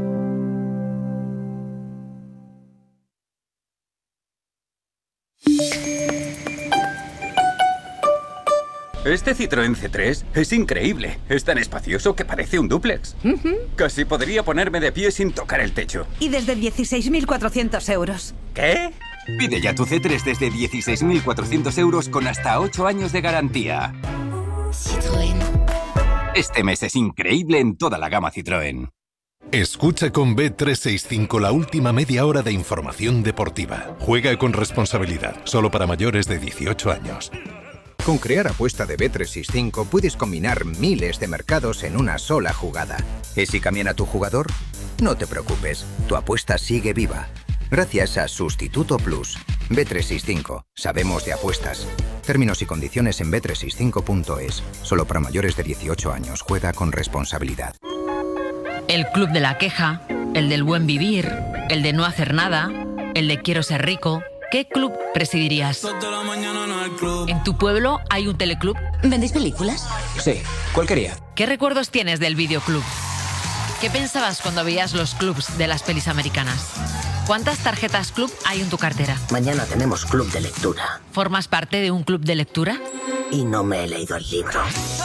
Este Citroën C tres es increíble. Es tan espacioso que parece un dúplex. Uh-huh. Casi podría ponerme de pie sin tocar el techo. Y desde dieciséis mil cuatrocientos euros. ¿Qué? Pide ya tu C tres desde dieciséis mil cuatrocientos euros con hasta ocho años de garantía. Citroën. Este mes es increíble en toda la gama Citroën. Escucha con B trescientos sesenta y cinco la última media hora de información deportiva. Juega con responsabilidad. Solo para mayores de dieciocho años. Con Crear Apuesta de B trescientos sesenta y cinco puedes combinar miles de mercados en una sola jugada. ¿Y si cambian a tu jugador? No te preocupes, tu apuesta sigue viva. Gracias a Sustituto Plus. B trescientos sesenta y cinco. Sabemos de apuestas. Términos y condiciones en B trescientos sesenta y cinco punto es. Solo para mayores de dieciocho años. Juega con responsabilidad. El club de la queja, el del buen vivir, el de no hacer nada, el de quiero ser rico... ¿Qué club presidirías? ¿En tu pueblo hay un teleclub? ¿Vendéis películas? Sí. ¿Cuál quería? ¿Qué recuerdos tienes del videoclub? ¿Qué pensabas cuando veías los clubs de las pelis americanas? ¿Cuántas tarjetas club hay en tu cartera? Mañana tenemos club de lectura. ¿Formas parte de un club de lectura? Y no me he leído el libro.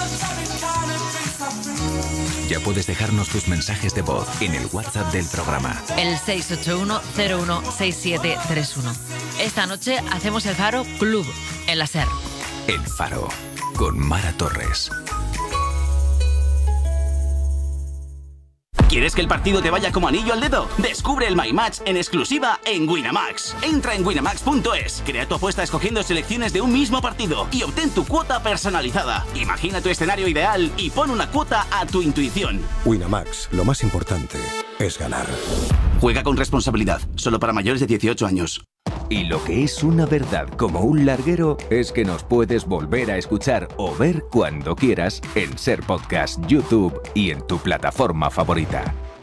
Ya puedes dejarnos tus mensajes de voz en el WhatsApp del programa. El seis ocho uno cero uno seis siete tres uno. Esta noche hacemos el Faro Club en la SER. El Faro, con Mara Torres. ¿Quieres que el partido te vaya como anillo al dedo? Descubre el My Match en exclusiva en Winamax. Entra en winamax punto es, crea tu apuesta escogiendo selecciones de un mismo partido y obtén tu cuota personalizada. Imagina tu escenario ideal y pon una cuota a tu intuición. Winamax, lo más importante es ganar. Juega con responsabilidad, solo para mayores de dieciocho años. Y lo que es una verdad como un larguero es que nos puedes volver a escuchar o ver cuando quieras en SER Podcast, YouTube y en tu plataforma favorita.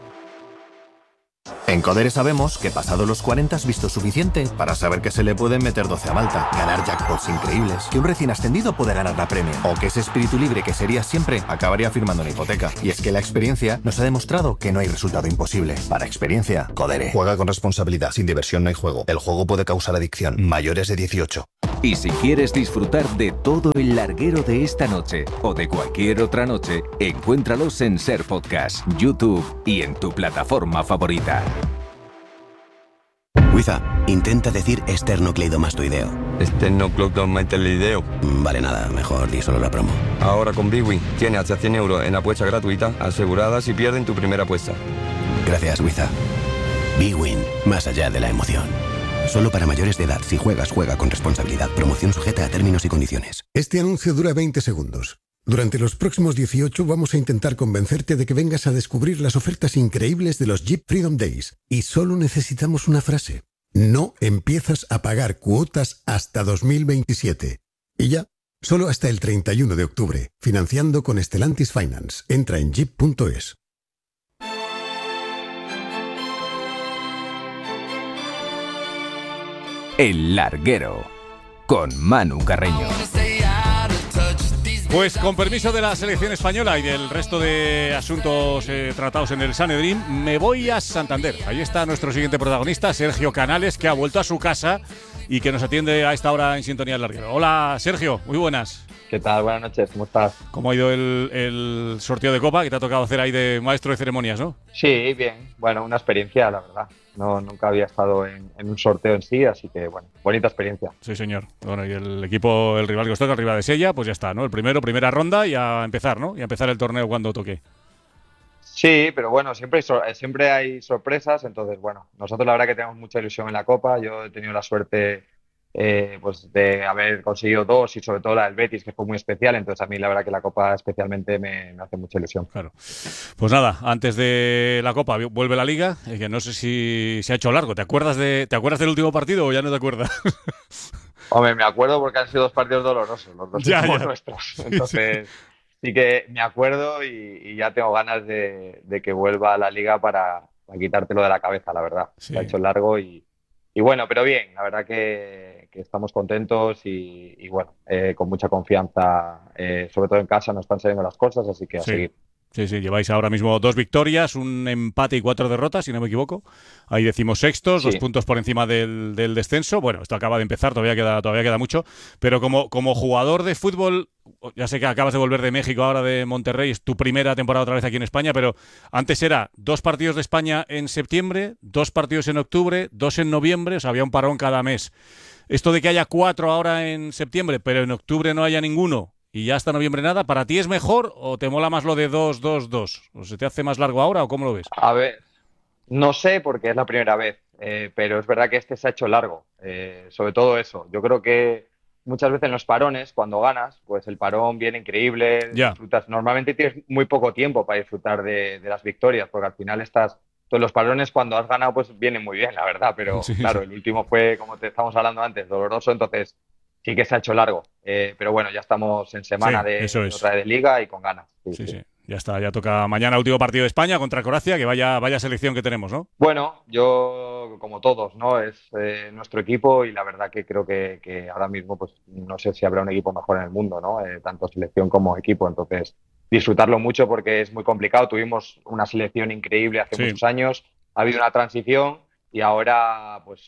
En Codere sabemos que pasado los cuarenta has visto suficiente para saber que se le pueden meter doce a Malta, ganar jackpots increíbles, que un recién ascendido puede ganar la Premier, o que ese espíritu libre que sería siempre acabaría firmando una hipoteca. Y es que la experiencia nos ha demostrado que no hay resultado imposible. Para experiencia, Codere. Juega con responsabilidad. Sin diversión no hay juego. El juego puede causar adicción. Mayores de dieciocho. Y si quieres disfrutar de todo el larguero de esta noche o de cualquier otra noche, encuéntralos en Ser Podcast, YouTube y en tu plataforma favorita. Wiza, intenta decir esternocleidomastoideo. Esternocleidomastoideo. Vale, nada, mejor di solo la promo. Ahora con Bwin tienes hasta cien euros en apuesta gratuita asegurada si pierden tu primera apuesta. Gracias, Wiza. Bwin, más allá de la emoción. Solo para mayores de edad. Si juegas, juega con responsabilidad. Promoción sujeta a términos y condiciones. Este anuncio dura veinte segundos. Durante los próximos dieciocho vamos a intentar convencerte de que vengas a descubrir las ofertas increíbles de los Jeep Freedom Days. Y solo necesitamos una frase. No empiezas a pagar cuotas hasta dos mil veintisiete. Y ya, solo hasta el treinta y uno de octubre. Financiando con Stellantis Finance. Entra en jeep punto es. El Larguero, con Manu Carreño. Pues con permiso de la selección española y del resto de asuntos eh, tratados en el Sanedrín, me voy a Santander. Ahí está nuestro siguiente protagonista, Sergio Canales, que ha vuelto a su casa y que nos atiende a esta hora en Sintonía del Larguero. Hola, Sergio, muy buenas. ¿Qué tal? Buenas noches, ¿cómo estás? ¿Cómo ha ido el, el sorteo de Copa que te ha tocado hacer ahí de maestro de ceremonias, no? Sí, bien. Bueno, una experiencia, la verdad. No, nunca había estado en, en un sorteo en sí, así que, bueno, bonita experiencia. Sí, señor. Bueno, y el equipo, el rival que os toca, el rival de Sella, pues ya está, ¿no? El primero, primera ronda y a empezar, ¿no? Y a empezar el torneo cuando toque. Sí, pero bueno, siempre hay, sor- siempre hay sorpresas, entonces, bueno, nosotros la verdad que tenemos mucha ilusión en la Copa. Yo he tenido la suerte eh, pues de haber conseguido dos y sobre todo la del Betis, que fue muy especial, entonces a mí la verdad que la Copa especialmente me, me hace mucha ilusión. Claro. Pues nada, antes de la Copa vuelve la Liga, eh, que no sé si se ha hecho largo. ¿Te acuerdas de te acuerdas del último partido o ya no te acuerdas? Hombre, me acuerdo porque han sido dos partidos dolorosos, los dos Ya, últimos ya. nuestros, entonces sí, sí que me acuerdo y, y ya tengo ganas de, de que vuelva a la Liga para, para quitártelo de la cabeza, la verdad. Sí. Se ha hecho largo y, y bueno, pero bien, la verdad que, que estamos contentos y, y bueno, eh, con mucha confianza, eh, sobre todo en casa nos están saliendo las cosas, así que a Sí. seguir. Sí, sí, lleváis ahora mismo dos victorias, un empate y cuatro derrotas, si no me equivoco. Ahí decimos sextos, Sí. dos puntos por encima del, del descenso. Bueno, esto acaba de empezar, todavía queda, todavía queda mucho. Pero como, como jugador de fútbol, ya sé que acabas de volver de México, ahora de Monterrey, es tu primera temporada otra vez aquí en España, pero antes era dos partidos de España en septiembre, dos partidos en octubre, dos en noviembre, o sea, había un parón cada mes. Esto de que haya cuatro ahora en septiembre, pero en octubre no haya ninguno, y ya hasta noviembre nada, ¿para ti es mejor o te mola más lo de dos, dos, dos? ¿O se te hace más largo ahora o cómo lo ves? A ver, no sé porque es la primera vez, eh, pero es verdad que este se ha hecho largo, eh, sobre todo eso. Yo creo que muchas veces en los parones, cuando ganas, pues el parón viene increíble, Ya. disfrutas. Normalmente tienes muy poco tiempo para disfrutar de, de las victorias, porque al final estás. Todos los parones cuando has ganado pues vienen muy bien, la verdad, pero Sí, claro, sí. el último fue, como te estamos hablando antes, doloroso, entonces sí que se ha hecho largo. Eh, pero bueno, ya estamos en semana Sí, de, eso es. otra vez de Liga y con ganas. Sí, Sí, sí. sí. Ya está, ya toca mañana último partido de España contra Croacia, que vaya, vaya selección que tenemos, ¿no? Bueno, yo, como todos, ¿no? Es eh, nuestro equipo y la verdad que creo que, que ahora mismo, pues no sé si habrá un equipo mejor en el mundo, ¿no? Eh, tanto selección como equipo. Entonces, disfrutarlo mucho porque es muy complicado. Tuvimos una selección increíble hace Sí. muchos años, ha habido una transición y ahora, pues,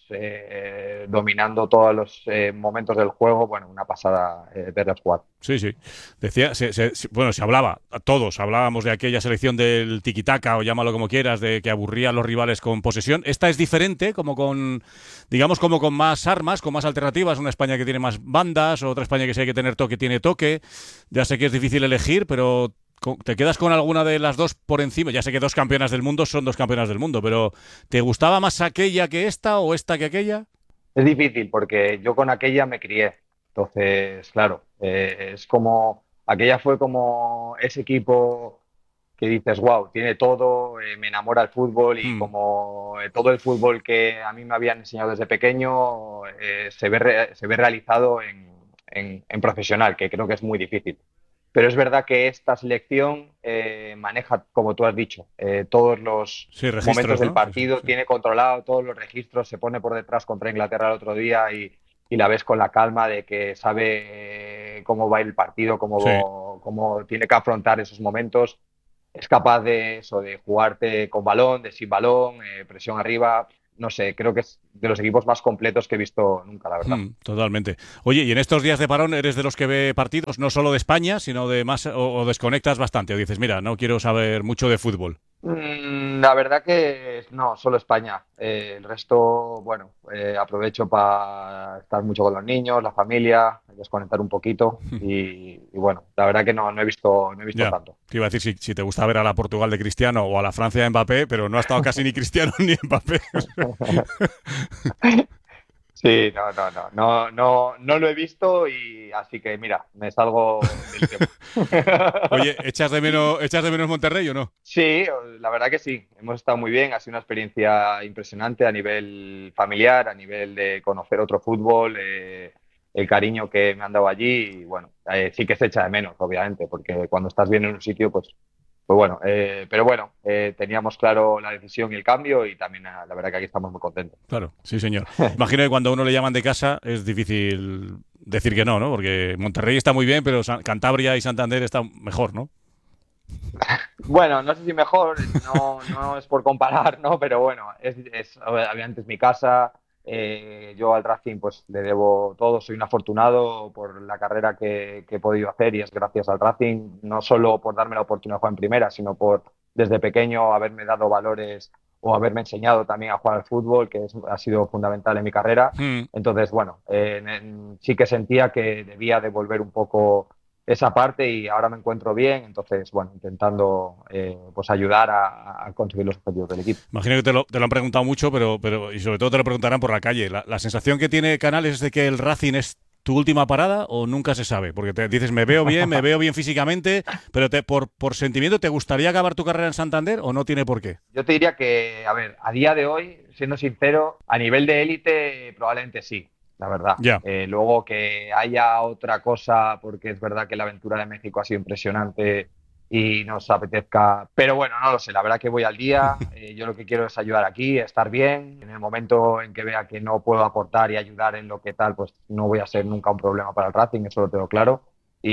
eh, dominando todos los eh, momentos del juego, bueno, una pasada eh, verlas jugar. Sí, sí. Decía, se- se- se- bueno, se hablaba, a todos hablábamos de aquella selección del tiki-taka o llámalo como quieras, de que aburría a los rivales con posesión. Esta es diferente, como con, digamos, como con más armas, con más alternativas. Una España que tiene más bandas, otra España que si hay que tener toque, tiene toque. Ya sé que es difícil elegir, pero co- ¿te quedas con alguna de las dos por encima? Ya sé que dos campeonas del mundo son dos campeonas del mundo, pero ¿te gustaba más aquella que esta o esta que aquella? Es difícil porque yo con aquella me crié. Entonces, claro, eh, es como, aquella fue como ese equipo que dices, wow, tiene todo, eh, me enamora el fútbol y como eh, todo el fútbol que a mí me habían enseñado desde pequeño eh, se ve, re- se ve realizado en, en, en profesional, que creo que es muy difícil. pero es verdad que esta selección eh, maneja, como tú has dicho, eh, todos los sí, momentos del ¿no? partido, sí, sí. Tiene controlado todos los registros, se pone por detrás contra Inglaterra el otro día y, y la ves con la calma de que sabe cómo va el partido, cómo, sí. cómo tiene que afrontar esos momentos. Es capaz de eso, de jugarte con balón, de sin balón, eh, presión arriba. No sé, creo que es de los equipos más completos que he visto nunca, la verdad. Hmm, totalmente. Oye, y en estos días de parón, ¿eres de los que ve partidos no solo de España, sino de más, o, o desconectas bastante? O dices, mira, no quiero saber mucho de fútbol. Mm, la verdad que no, solo España. Eh, el resto, bueno, eh, aprovecho para estar mucho con los niños, la familia, desconectar un poquito y, y bueno, la verdad que no, no he visto, no he visto ya, tanto. Te iba a decir si, si te gusta ver a la Portugal de Cristiano o a la Francia de Mbappé, pero no ha estado casi ni Cristiano ni Mbappé. Sí, no, no, no, no, no, no lo he visto y así que mira, me salgo del tema. Oye, ¿echas de menos, echas de menos Monterrey o no? Sí, la verdad que sí, hemos estado muy bien, ha sido una experiencia impresionante a nivel familiar, a nivel de conocer otro fútbol, eh, el cariño que me han dado allí y bueno, eh, sí que se echa de menos, obviamente, porque cuando estás bien en un sitio, pues Pues bueno, eh, pero bueno, eh, teníamos claro la decisión y el cambio y también la verdad que aquí estamos muy contentos. Claro, sí señor. Imagino que cuando a uno le llaman de casa es difícil decir que no, ¿no? Porque Monterrey está muy bien, pero Cantabria y Santander están mejor, ¿no? Bueno, no sé si mejor, no, no es por comparar, ¿no? Pero bueno, es, es obviamente es mi casa. Eh, yo al Racing pues le debo todo, soy un afortunado por la carrera que, que he podido hacer y es gracias al Racing, no solo por darme la oportunidad de jugar en primera, sino por desde pequeño haberme dado valores o haberme enseñado también a jugar al fútbol, que es, ha sido fundamental en mi carrera. Mm. Entonces, bueno, eh, en, en, sí que sentía que debía devolver un poco esa parte y ahora me encuentro bien, entonces, bueno, intentando eh, pues ayudar a, a conseguir los objetivos del equipo. Imagino que te lo, te lo han preguntado mucho, pero, pero y sobre todo te lo preguntarán por la calle. La, la sensación que tiene Canales es de que el Racing es tu última parada o nunca se sabe, porque te dices, me veo bien, me veo bien físicamente, pero te, por, por sentimiento, ¿te gustaría acabar tu carrera en Santander o no tiene por qué? Yo te diría que, a ver, a día de hoy, siendo sincero, a nivel de élite probablemente sí. La verdad. Yeah. Eh, luego que haya otra cosa, porque es verdad que la aventura de México ha sido impresionante y nos apetezca. Pero bueno, no lo sé. La verdad que voy al día. Eh, yo lo que quiero es ayudar aquí, estar bien. En el momento en que vea que no puedo aportar y ayudar en lo que tal, pues no voy a ser nunca un problema para el Racing, eso lo tengo claro.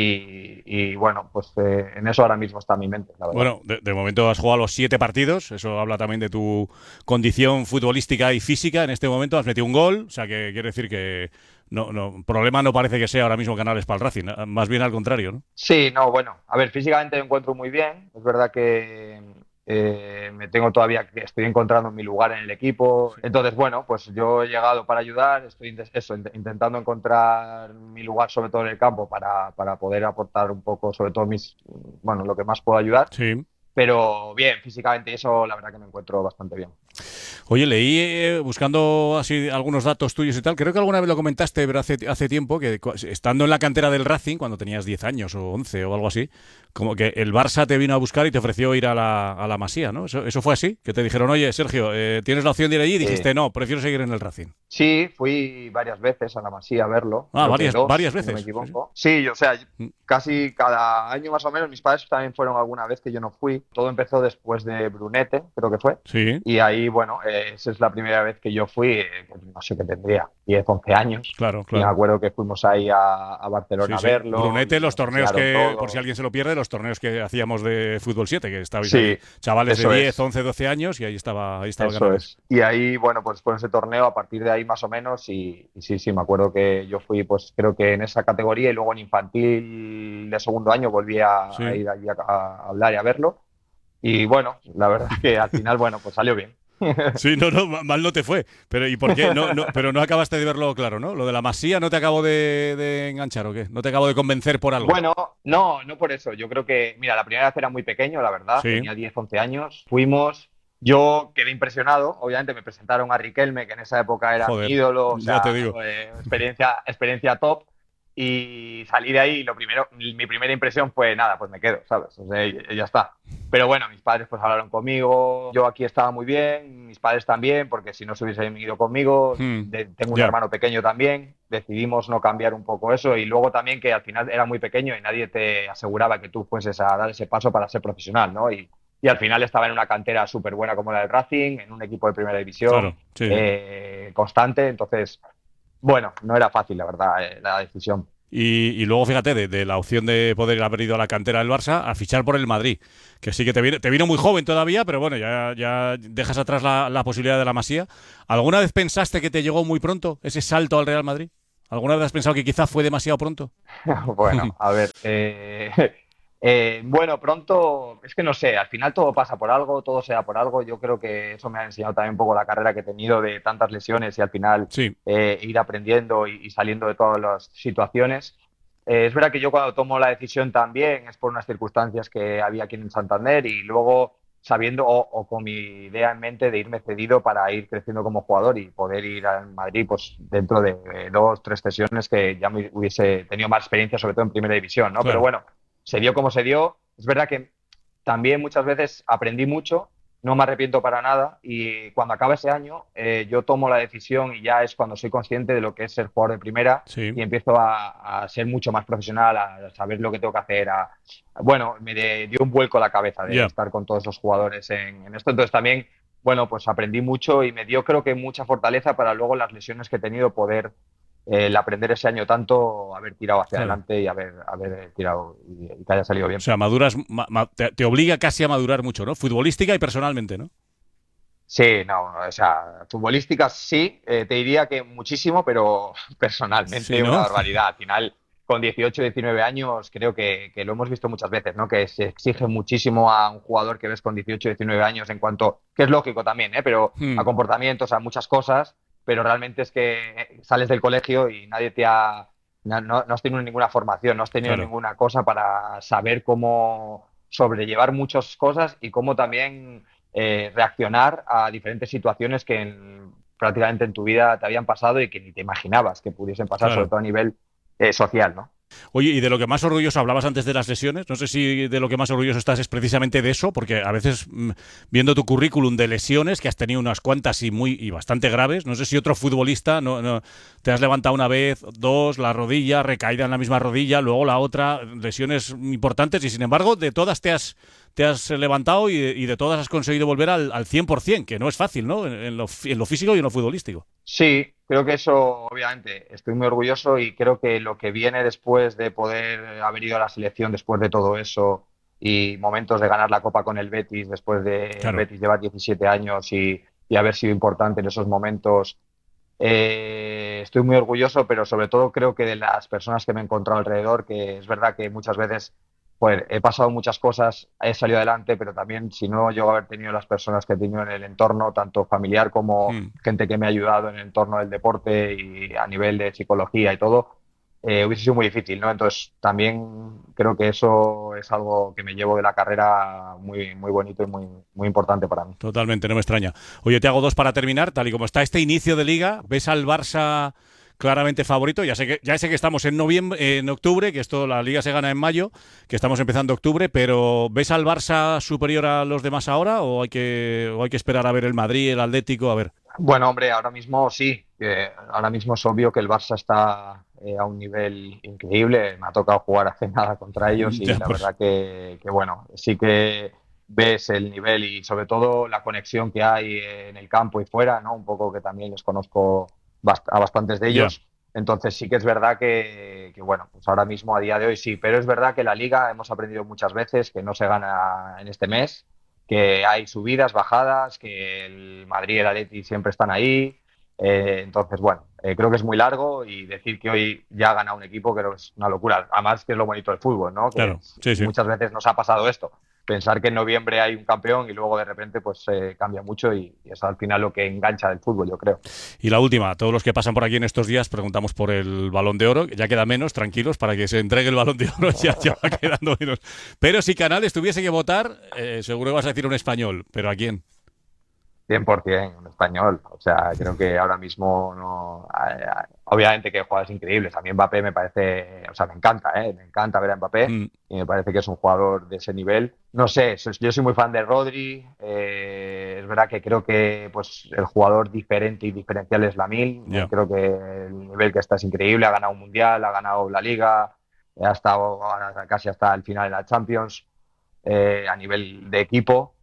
Y, y bueno, pues eh, en eso ahora mismo está mi mente, la verdad. Bueno, de, de momento has jugado los siete partidos, eso habla también de tu condición futbolística y física. En este momento has metido un gol, o sea que quiere decir que no, no, problema no parece que sea ahora mismo Canales para el Racing, más bien al contrario, ¿no? Sí, no, bueno, a ver, físicamente me encuentro muy bien, es verdad que eh, me tengo todavía, estoy encontrando mi lugar en el equipo, entonces bueno, pues yo he llegado para ayudar, estoy eso, intentando encontrar mi lugar sobre todo en el campo para, para poder aportar un poco, sobre todo mis, bueno, lo que más puedo ayudar. Sí. Pero bien, físicamente eso la verdad que me encuentro bastante bien. Oye, leí eh, buscando así algunos datos tuyos y tal, creo que alguna vez lo comentaste, pero hace, hace tiempo, que estando en la cantera del Racing, cuando tenías diez años o once o algo así, como que el Barça te vino a buscar y te ofreció ir a la, a la Masía, ¿no? ¿Eso, eso fue así? Que te dijeron, oye, Sergio, eh, ¿tienes la opción de ir allí? Y dijiste, sí. No, prefiero seguir en el Racing. Sí, fui varias veces a la Masía a verlo. Ah, varias, dos, varias si veces. No me equivoco. Sí, o sea, casi cada año más o menos, mis padres también fueron alguna vez que yo no fui. Todo empezó después de Brunete, creo que fue. Sí. Y ahí, bueno, eh, esa es la primera vez que yo fui, eh, no sé qué tendría, diez, once años. Claro, claro. Y me acuerdo que fuimos ahí a, a Barcelona sí, a sí. verlo. Brunete, los torneos que, todo. por si alguien se lo pierde, los torneos que hacíamos de Fútbol siete, que estabais sí, ahí, chavales de diez, es. once, doce años, y ahí estaba, ahí estaba Eso Canales. Es. Y ahí, bueno, pues con ese torneo, a partir de ahí más o menos, y, y sí, sí, me acuerdo que yo fui, pues creo que en esa categoría, y luego en infantil de segundo año volví a, sí. a ir allí a, a hablar y a verlo. Y bueno, la verdad es que al final, bueno, pues salió bien. Sí, no, no, mal no te fue. Pero ¿y por qué? No, no, pero no acabaste de verlo claro, ¿no? Lo de la Masía no te acabo de, de enganchar, ¿o qué? ¿No te acabo de convencer por algo? Bueno, no, no por eso. Yo creo que, mira, la primera vez era muy pequeño, la verdad. Sí. Tenía diez, once años. Fuimos, yo quedé impresionado. Obviamente me presentaron a Riquelme, que en esa época era Joder, mi ídolo. O ya sea, te digo. Eh, experiencia, experiencia top. Y salí de ahí y lo primero, mi primera impresión fue, nada, pues me quedo, ¿sabes? O sea, ya está. Pero bueno, mis padres pues hablaron conmigo, yo aquí estaba muy bien, mis padres también, porque si no se hubiesen ido conmigo, hmm. de, tengo un yeah. hermano pequeño también, decidimos no cambiar un poco eso, y luego también que al final era muy pequeño y nadie te aseguraba que tú fueses a dar ese paso para ser profesional, ¿no? Y, y al final estaba en una cantera súper buena como la del Racing, en un equipo de primera división, Claro, sí. eh, constante, entonces, bueno, no era fácil, la verdad, eh, la decisión. Y, y luego, fíjate, de, de la opción de poder haber ido a la cantera del Barça a fichar por el Madrid, que sí que te vino, te vino muy joven todavía, pero bueno, ya, ya dejas atrás la, la posibilidad de la Masía. ¿Alguna vez pensaste que te llegó muy pronto ese salto al Real Madrid? ¿Alguna vez has pensado que quizá fue demasiado pronto? Bueno, a ver, eh, eh, bueno, pronto, es que no sé, al final todo pasa por algo, todo se da por algo. Yo creo que eso me ha enseñado también un poco la carrera que he tenido de tantas lesiones y al final sí. eh, ir aprendiendo y, y saliendo de todas las situaciones. Eh, es verdad que yo cuando tomo la decisión también es por unas circunstancias que había aquí en Santander y luego sabiendo o, o con mi idea en mente de irme cedido para ir creciendo como jugador y poder ir a Madrid pues dentro de eh, dos, tres sesiones que ya me hubiese tenido más experiencia, sobre todo en primera división, ¿no? Claro. Pero bueno, se dio como se dio. Es verdad que también muchas veces aprendí mucho, no me arrepiento para nada y cuando acaba ese año eh, yo tomo la decisión y ya es cuando soy consciente de lo que es ser jugador de primera Sí. y empiezo a, a ser mucho más profesional, a saber lo que tengo que hacer. A, bueno, me de- dio un vuelco a la cabeza de Ya. estar con todos esos jugadores en, en esto. Entonces también, bueno, pues aprendí mucho y me dio creo que mucha fortaleza para luego las lesiones que he tenido poder eh, el aprender ese año tanto, haber tirado hacia Claro. adelante y haber, haber tirado y, y que haya salido bien. O sea, maduras, ma- ma- te, te obliga casi a madurar mucho, ¿no? Futbolística y personalmente, ¿no? Sí, no, o sea, futbolísticas sí, eh, te diría que muchísimo, pero personalmente Sí, ¿no? una barbaridad. Al final, con dieciocho, diecinueve años, creo que, que lo hemos visto muchas veces, ¿no? Que se exige muchísimo a un jugador que ves con dieciocho, diecinueve años en cuanto, que es lógico también, ¿eh? Pero Hmm. a comportamientos, a muchas cosas, pero realmente es que sales del colegio y nadie te ha, no, no- no has tenido ninguna formación, no has tenido Claro. ninguna cosa para saber cómo sobrellevar muchas cosas y cómo también eh, reaccionar a diferentes situaciones que en- prácticamente en tu vida te habían pasado y que ni te imaginabas que pudiesen pasar, Claro. sobre todo a nivel eh, social, ¿no? Oye, y de lo que más orgulloso hablabas antes de las lesiones, no sé si de lo que más orgulloso estás es precisamente de eso, porque a veces mm, viendo tu currículum de lesiones, que has tenido unas cuantas y muy y bastante graves, no sé si otro futbolista no, no te has levantado una vez, dos, la rodilla, recaída en la misma rodilla, luego la otra, lesiones importantes y sin embargo de todas te has te has levantado y, y de todas has conseguido volver al, al cien por ciento, que no es fácil, ¿no? En, en lo, fi- en lo físico y en lo futbolístico. Sí, creo que eso, obviamente, estoy muy orgulloso y creo que lo que viene después de poder haber ido a la selección, después de todo eso y momentos de ganar la Copa con el Betis, después de el Claro. Betis llevar diecisiete años y, y haber sido importante en esos momentos, eh, estoy muy orgulloso, pero sobre todo creo que de las personas que me he encontrado alrededor, que es verdad que muchas veces pues, he pasado muchas cosas, he salido adelante, pero también si no llego a haber tenido las personas que he tenido en el entorno, tanto familiar como Mm. gente que me ha ayudado en el entorno del deporte y a nivel de psicología y todo, eh, hubiese sido muy difícil, ¿no? Entonces también creo que eso es algo que me llevo de la carrera muy, muy bonito y muy, muy importante para mí. Totalmente, no me extraña. Oye, te hago dos para terminar. Tal y como está este inicio de liga, ¿ves al Barça claramente favorito? Ya sé que ya sé que estamos en noviembre, en octubre, que esto la liga se gana en mayo, que estamos empezando octubre, pero ¿ves al Barça superior a los demás ahora o hay que o hay que esperar a ver el Madrid, el Atlético? A ver. Bueno, hombre, ahora mismo sí. Eh, ahora mismo es obvio que el Barça está eh, a un nivel increíble. Me ha tocado jugar hace nada contra ellos y Ya, la pues. verdad que, que, bueno, sí que ves el nivel y sobre todo la conexión que hay en el campo y fuera, ¿no? Un poco que también les conozco bast- a bastantes de Ya. ellos. Entonces sí que es verdad que, que, bueno, pues ahora mismo a día de hoy sí, pero es verdad que la Liga hemos aprendido muchas veces que no se gana en este mes, que hay subidas, bajadas, que el Madrid y el Atleti siempre están ahí. Eh, entonces, bueno, eh, creo que es muy largo y decir que hoy ya ha ganado un equipo creo que es una locura. Además que es lo bonito del fútbol, ¿no? Que Claro, sí, sí. muchas veces nos ha pasado esto. Pensar que en noviembre hay un campeón y luego de repente pues eh, cambia mucho y, y es al final lo que engancha del fútbol, yo creo. Y la última, todos los que pasan por aquí en estos días preguntamos por el Balón de Oro, que ya queda menos, tranquilos, para que se entregue el Balón de Oro, ya, ya va quedando menos. Pero si Canales tuviese que votar, eh, seguro que vas a decir un español, pero ¿a quién? cien por ciento un español. O sea, creo que ahora mismo no. Obviamente que jugadores increíbles. A mí Mbappé me parece, o sea, me encanta, ¿eh? Me encanta ver a Mbappé mm. y me parece que es un jugador de ese nivel. No sé, yo soy muy fan de Rodri. Eh, es verdad que creo que pues el jugador diferente y diferencial es Lamine. Yeah. Creo que el nivel que está es increíble. Ha ganado un mundial, ha ganado la Liga, ha estado casi hasta el final de la Champions eh, a nivel de equipo.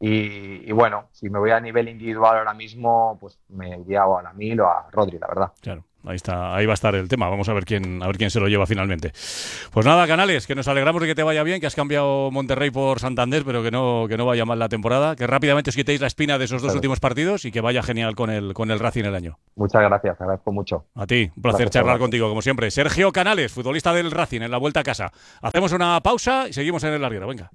Y, y bueno, si me voy a nivel individual ahora mismo, pues me iría a Lamine o a Rodri, la verdad. Claro. Ahí está, ahí va a estar el tema. Vamos a ver quién, a ver quién se lo lleva finalmente. Pues nada, Canales, que nos alegramos de que te vaya bien, que has cambiado Monterrey por Santander, pero que no, que no vaya mal la temporada, que rápidamente os quitéis la espina de esos dos claro. últimos partidos y que vaya genial con el, con el Racing el año. Muchas gracias, te agradezco mucho. A ti, un placer gracias, charlar contigo, como siempre. Sergio Canales, futbolista del Racing, en la vuelta a casa. Hacemos una pausa y seguimos en el larguero. Venga.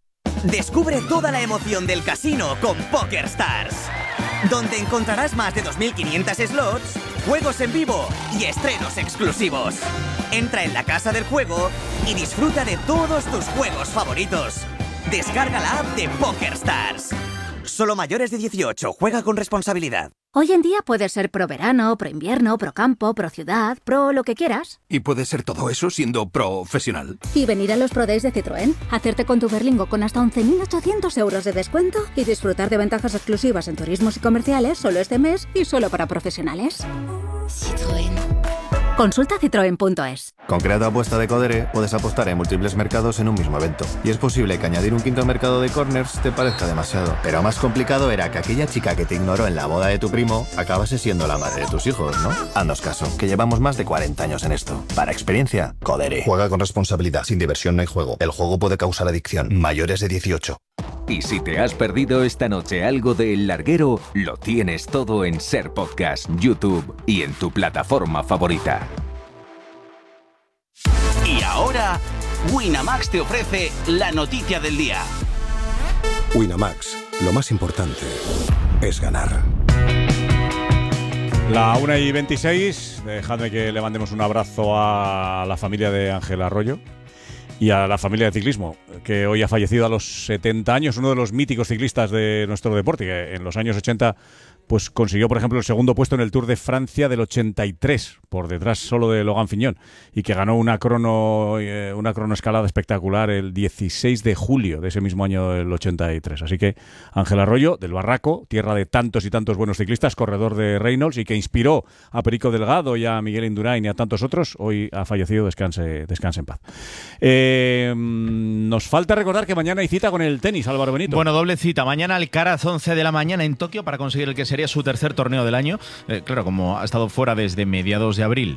Descubre toda la emoción del casino con PokerStars, donde encontrarás más de dos mil quinientos slots, juegos en vivo y estrenos exclusivos. Entra en la casa del juego y disfruta de todos tus juegos favoritos. Descarga la app de PokerStars. Solo mayores de dieciocho. Juega con responsabilidad. Hoy en día puedes ser pro verano, pro invierno, pro campo, pro ciudad, pro lo que quieras. ¿Y puedes ser todo eso siendo profesional? Y venir a los Pro Days de Citroën, hacerte con tu Berlingo con hasta once mil ochocientos euros de descuento y disfrutar de ventajas exclusivas en turismos y comerciales solo este mes y solo para profesionales. Citroën. Consulta citroen punto es. Con Crea tu apuesta de Codere puedes apostar en múltiples mercados en un mismo evento. Y es posible que añadir un quinto mercado de corners te parezca demasiado. Pero más complicado era que aquella chica que te ignoró en la boda de tu primo acabase siendo la madre de tus hijos, ¿no? Haznos caso, que llevamos más de cuarenta años en esto. Para experiencia, Codere. Juega con responsabilidad. Sin diversión no hay juego. El juego puede causar adicción. Mayores de dieciocho. Y si te has perdido esta noche algo de El Larguero, lo tienes todo en Ser Podcast, YouTube y en tu plataforma favorita. Y ahora, Winamax te ofrece la noticia del día. Winamax, lo más importante es ganar. La una y veintiséis, dejadme que le mandemos un abrazo a la familia de Ángel Arroyo y a la familia de ciclismo, que hoy ha fallecido a los setenta años, uno de los míticos ciclistas de nuestro deporte, que en los años ochenta pues consiguió, por ejemplo, el segundo puesto en el Tour de Francia del ochenta y tres, por detrás solo de Logan Fignon, y que ganó una crono eh, una cronoescalada espectacular el dieciséis de julio de ese mismo año del ochenta y tres. Así que Ángel Arroyo, del Barraco, tierra de tantos y tantos buenos ciclistas, corredor de Reynolds y que inspiró a Perico Delgado y a Miguel Indurain y a tantos otros, hoy ha fallecido, descanse, descanse en paz. Eh, nos falta recordar que mañana hay cita con el tenis, Álvaro Benito. Bueno, doble cita. Mañana Alcaraz, once de la mañana en Tokio, para conseguir el que sería su tercer torneo del año. Eh, claro, como ha estado fuera desde mediados de abril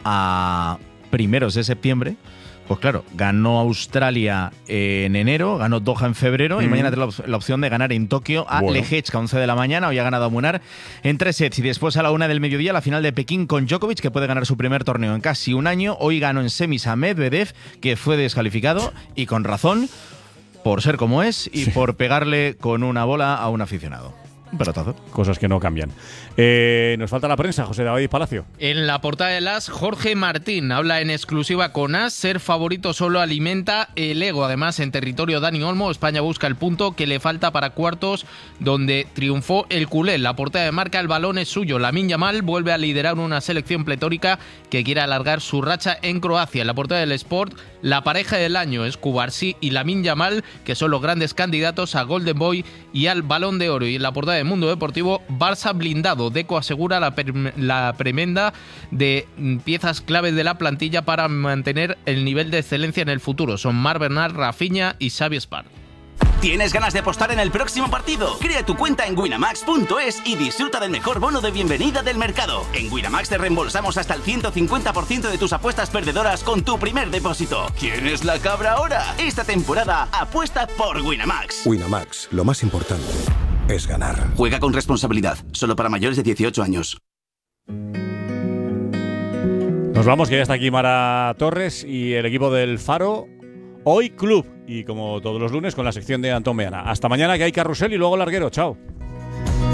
a primeros de septiembre, pues claro, ganó Australia en enero, ganó Doha en febrero mm. y mañana tiene la, la opción de ganar en Tokio a bueno. Lehečka, once de la mañana. Hoy ha ganado a Munar en tres sets y después a la una del mediodía la final de Pekín con Djokovic, que puede ganar su primer torneo en casi un año. Hoy ganó en semis a Medvedev, que fue descalificado y con razón, por ser como es y sí. por pegarle con una bola a un aficionado. Un pelotazo. Cosas que no cambian. Eh, nos falta la prensa, José David Palacio. En la portada de As, Jorge Martín habla en exclusiva con As. Ser favorito solo alimenta el ego. Además, en territorio Dani Olmo, España busca el punto que le falta para cuartos, donde triunfó el culé. La portada de Marca, el balón es suyo. Lamine Yamal vuelve a liderar una selección pletórica que quiere alargar su racha en Croacia. En la portada del Sport, la pareja del año es Cubarsí y Lamine Yamal, que son los grandes candidatos a Golden Boy y al Balón de Oro. Y en la portada de Mundo Deportivo, Barça blindado. Deco asegura la, pre- la premenda de piezas claves de la plantilla para mantener el nivel de excelencia en el futuro. Son Marc Bernat, Rafinha y Xavi Espar. ¿Tienes ganas de apostar en el próximo partido? Crea tu cuenta en winamax punto es y disfruta del mejor bono de bienvenida del mercado. En Winamax te reembolsamos hasta el ciento cincuenta por ciento de tus apuestas perdedoras con tu primer depósito. ¿Quién es la cabra ahora? Esta temporada apuesta por Winamax. Winamax, lo más importante es ganar. Juega con responsabilidad, solo para mayores de dieciocho años. Nos vamos, que ya está aquí Mara Torres y el equipo del Faro. Hoy Club, y como todos los lunes con la sección de Antón Meana. Hasta mañana, que hay carrusel y luego larguero. Chao.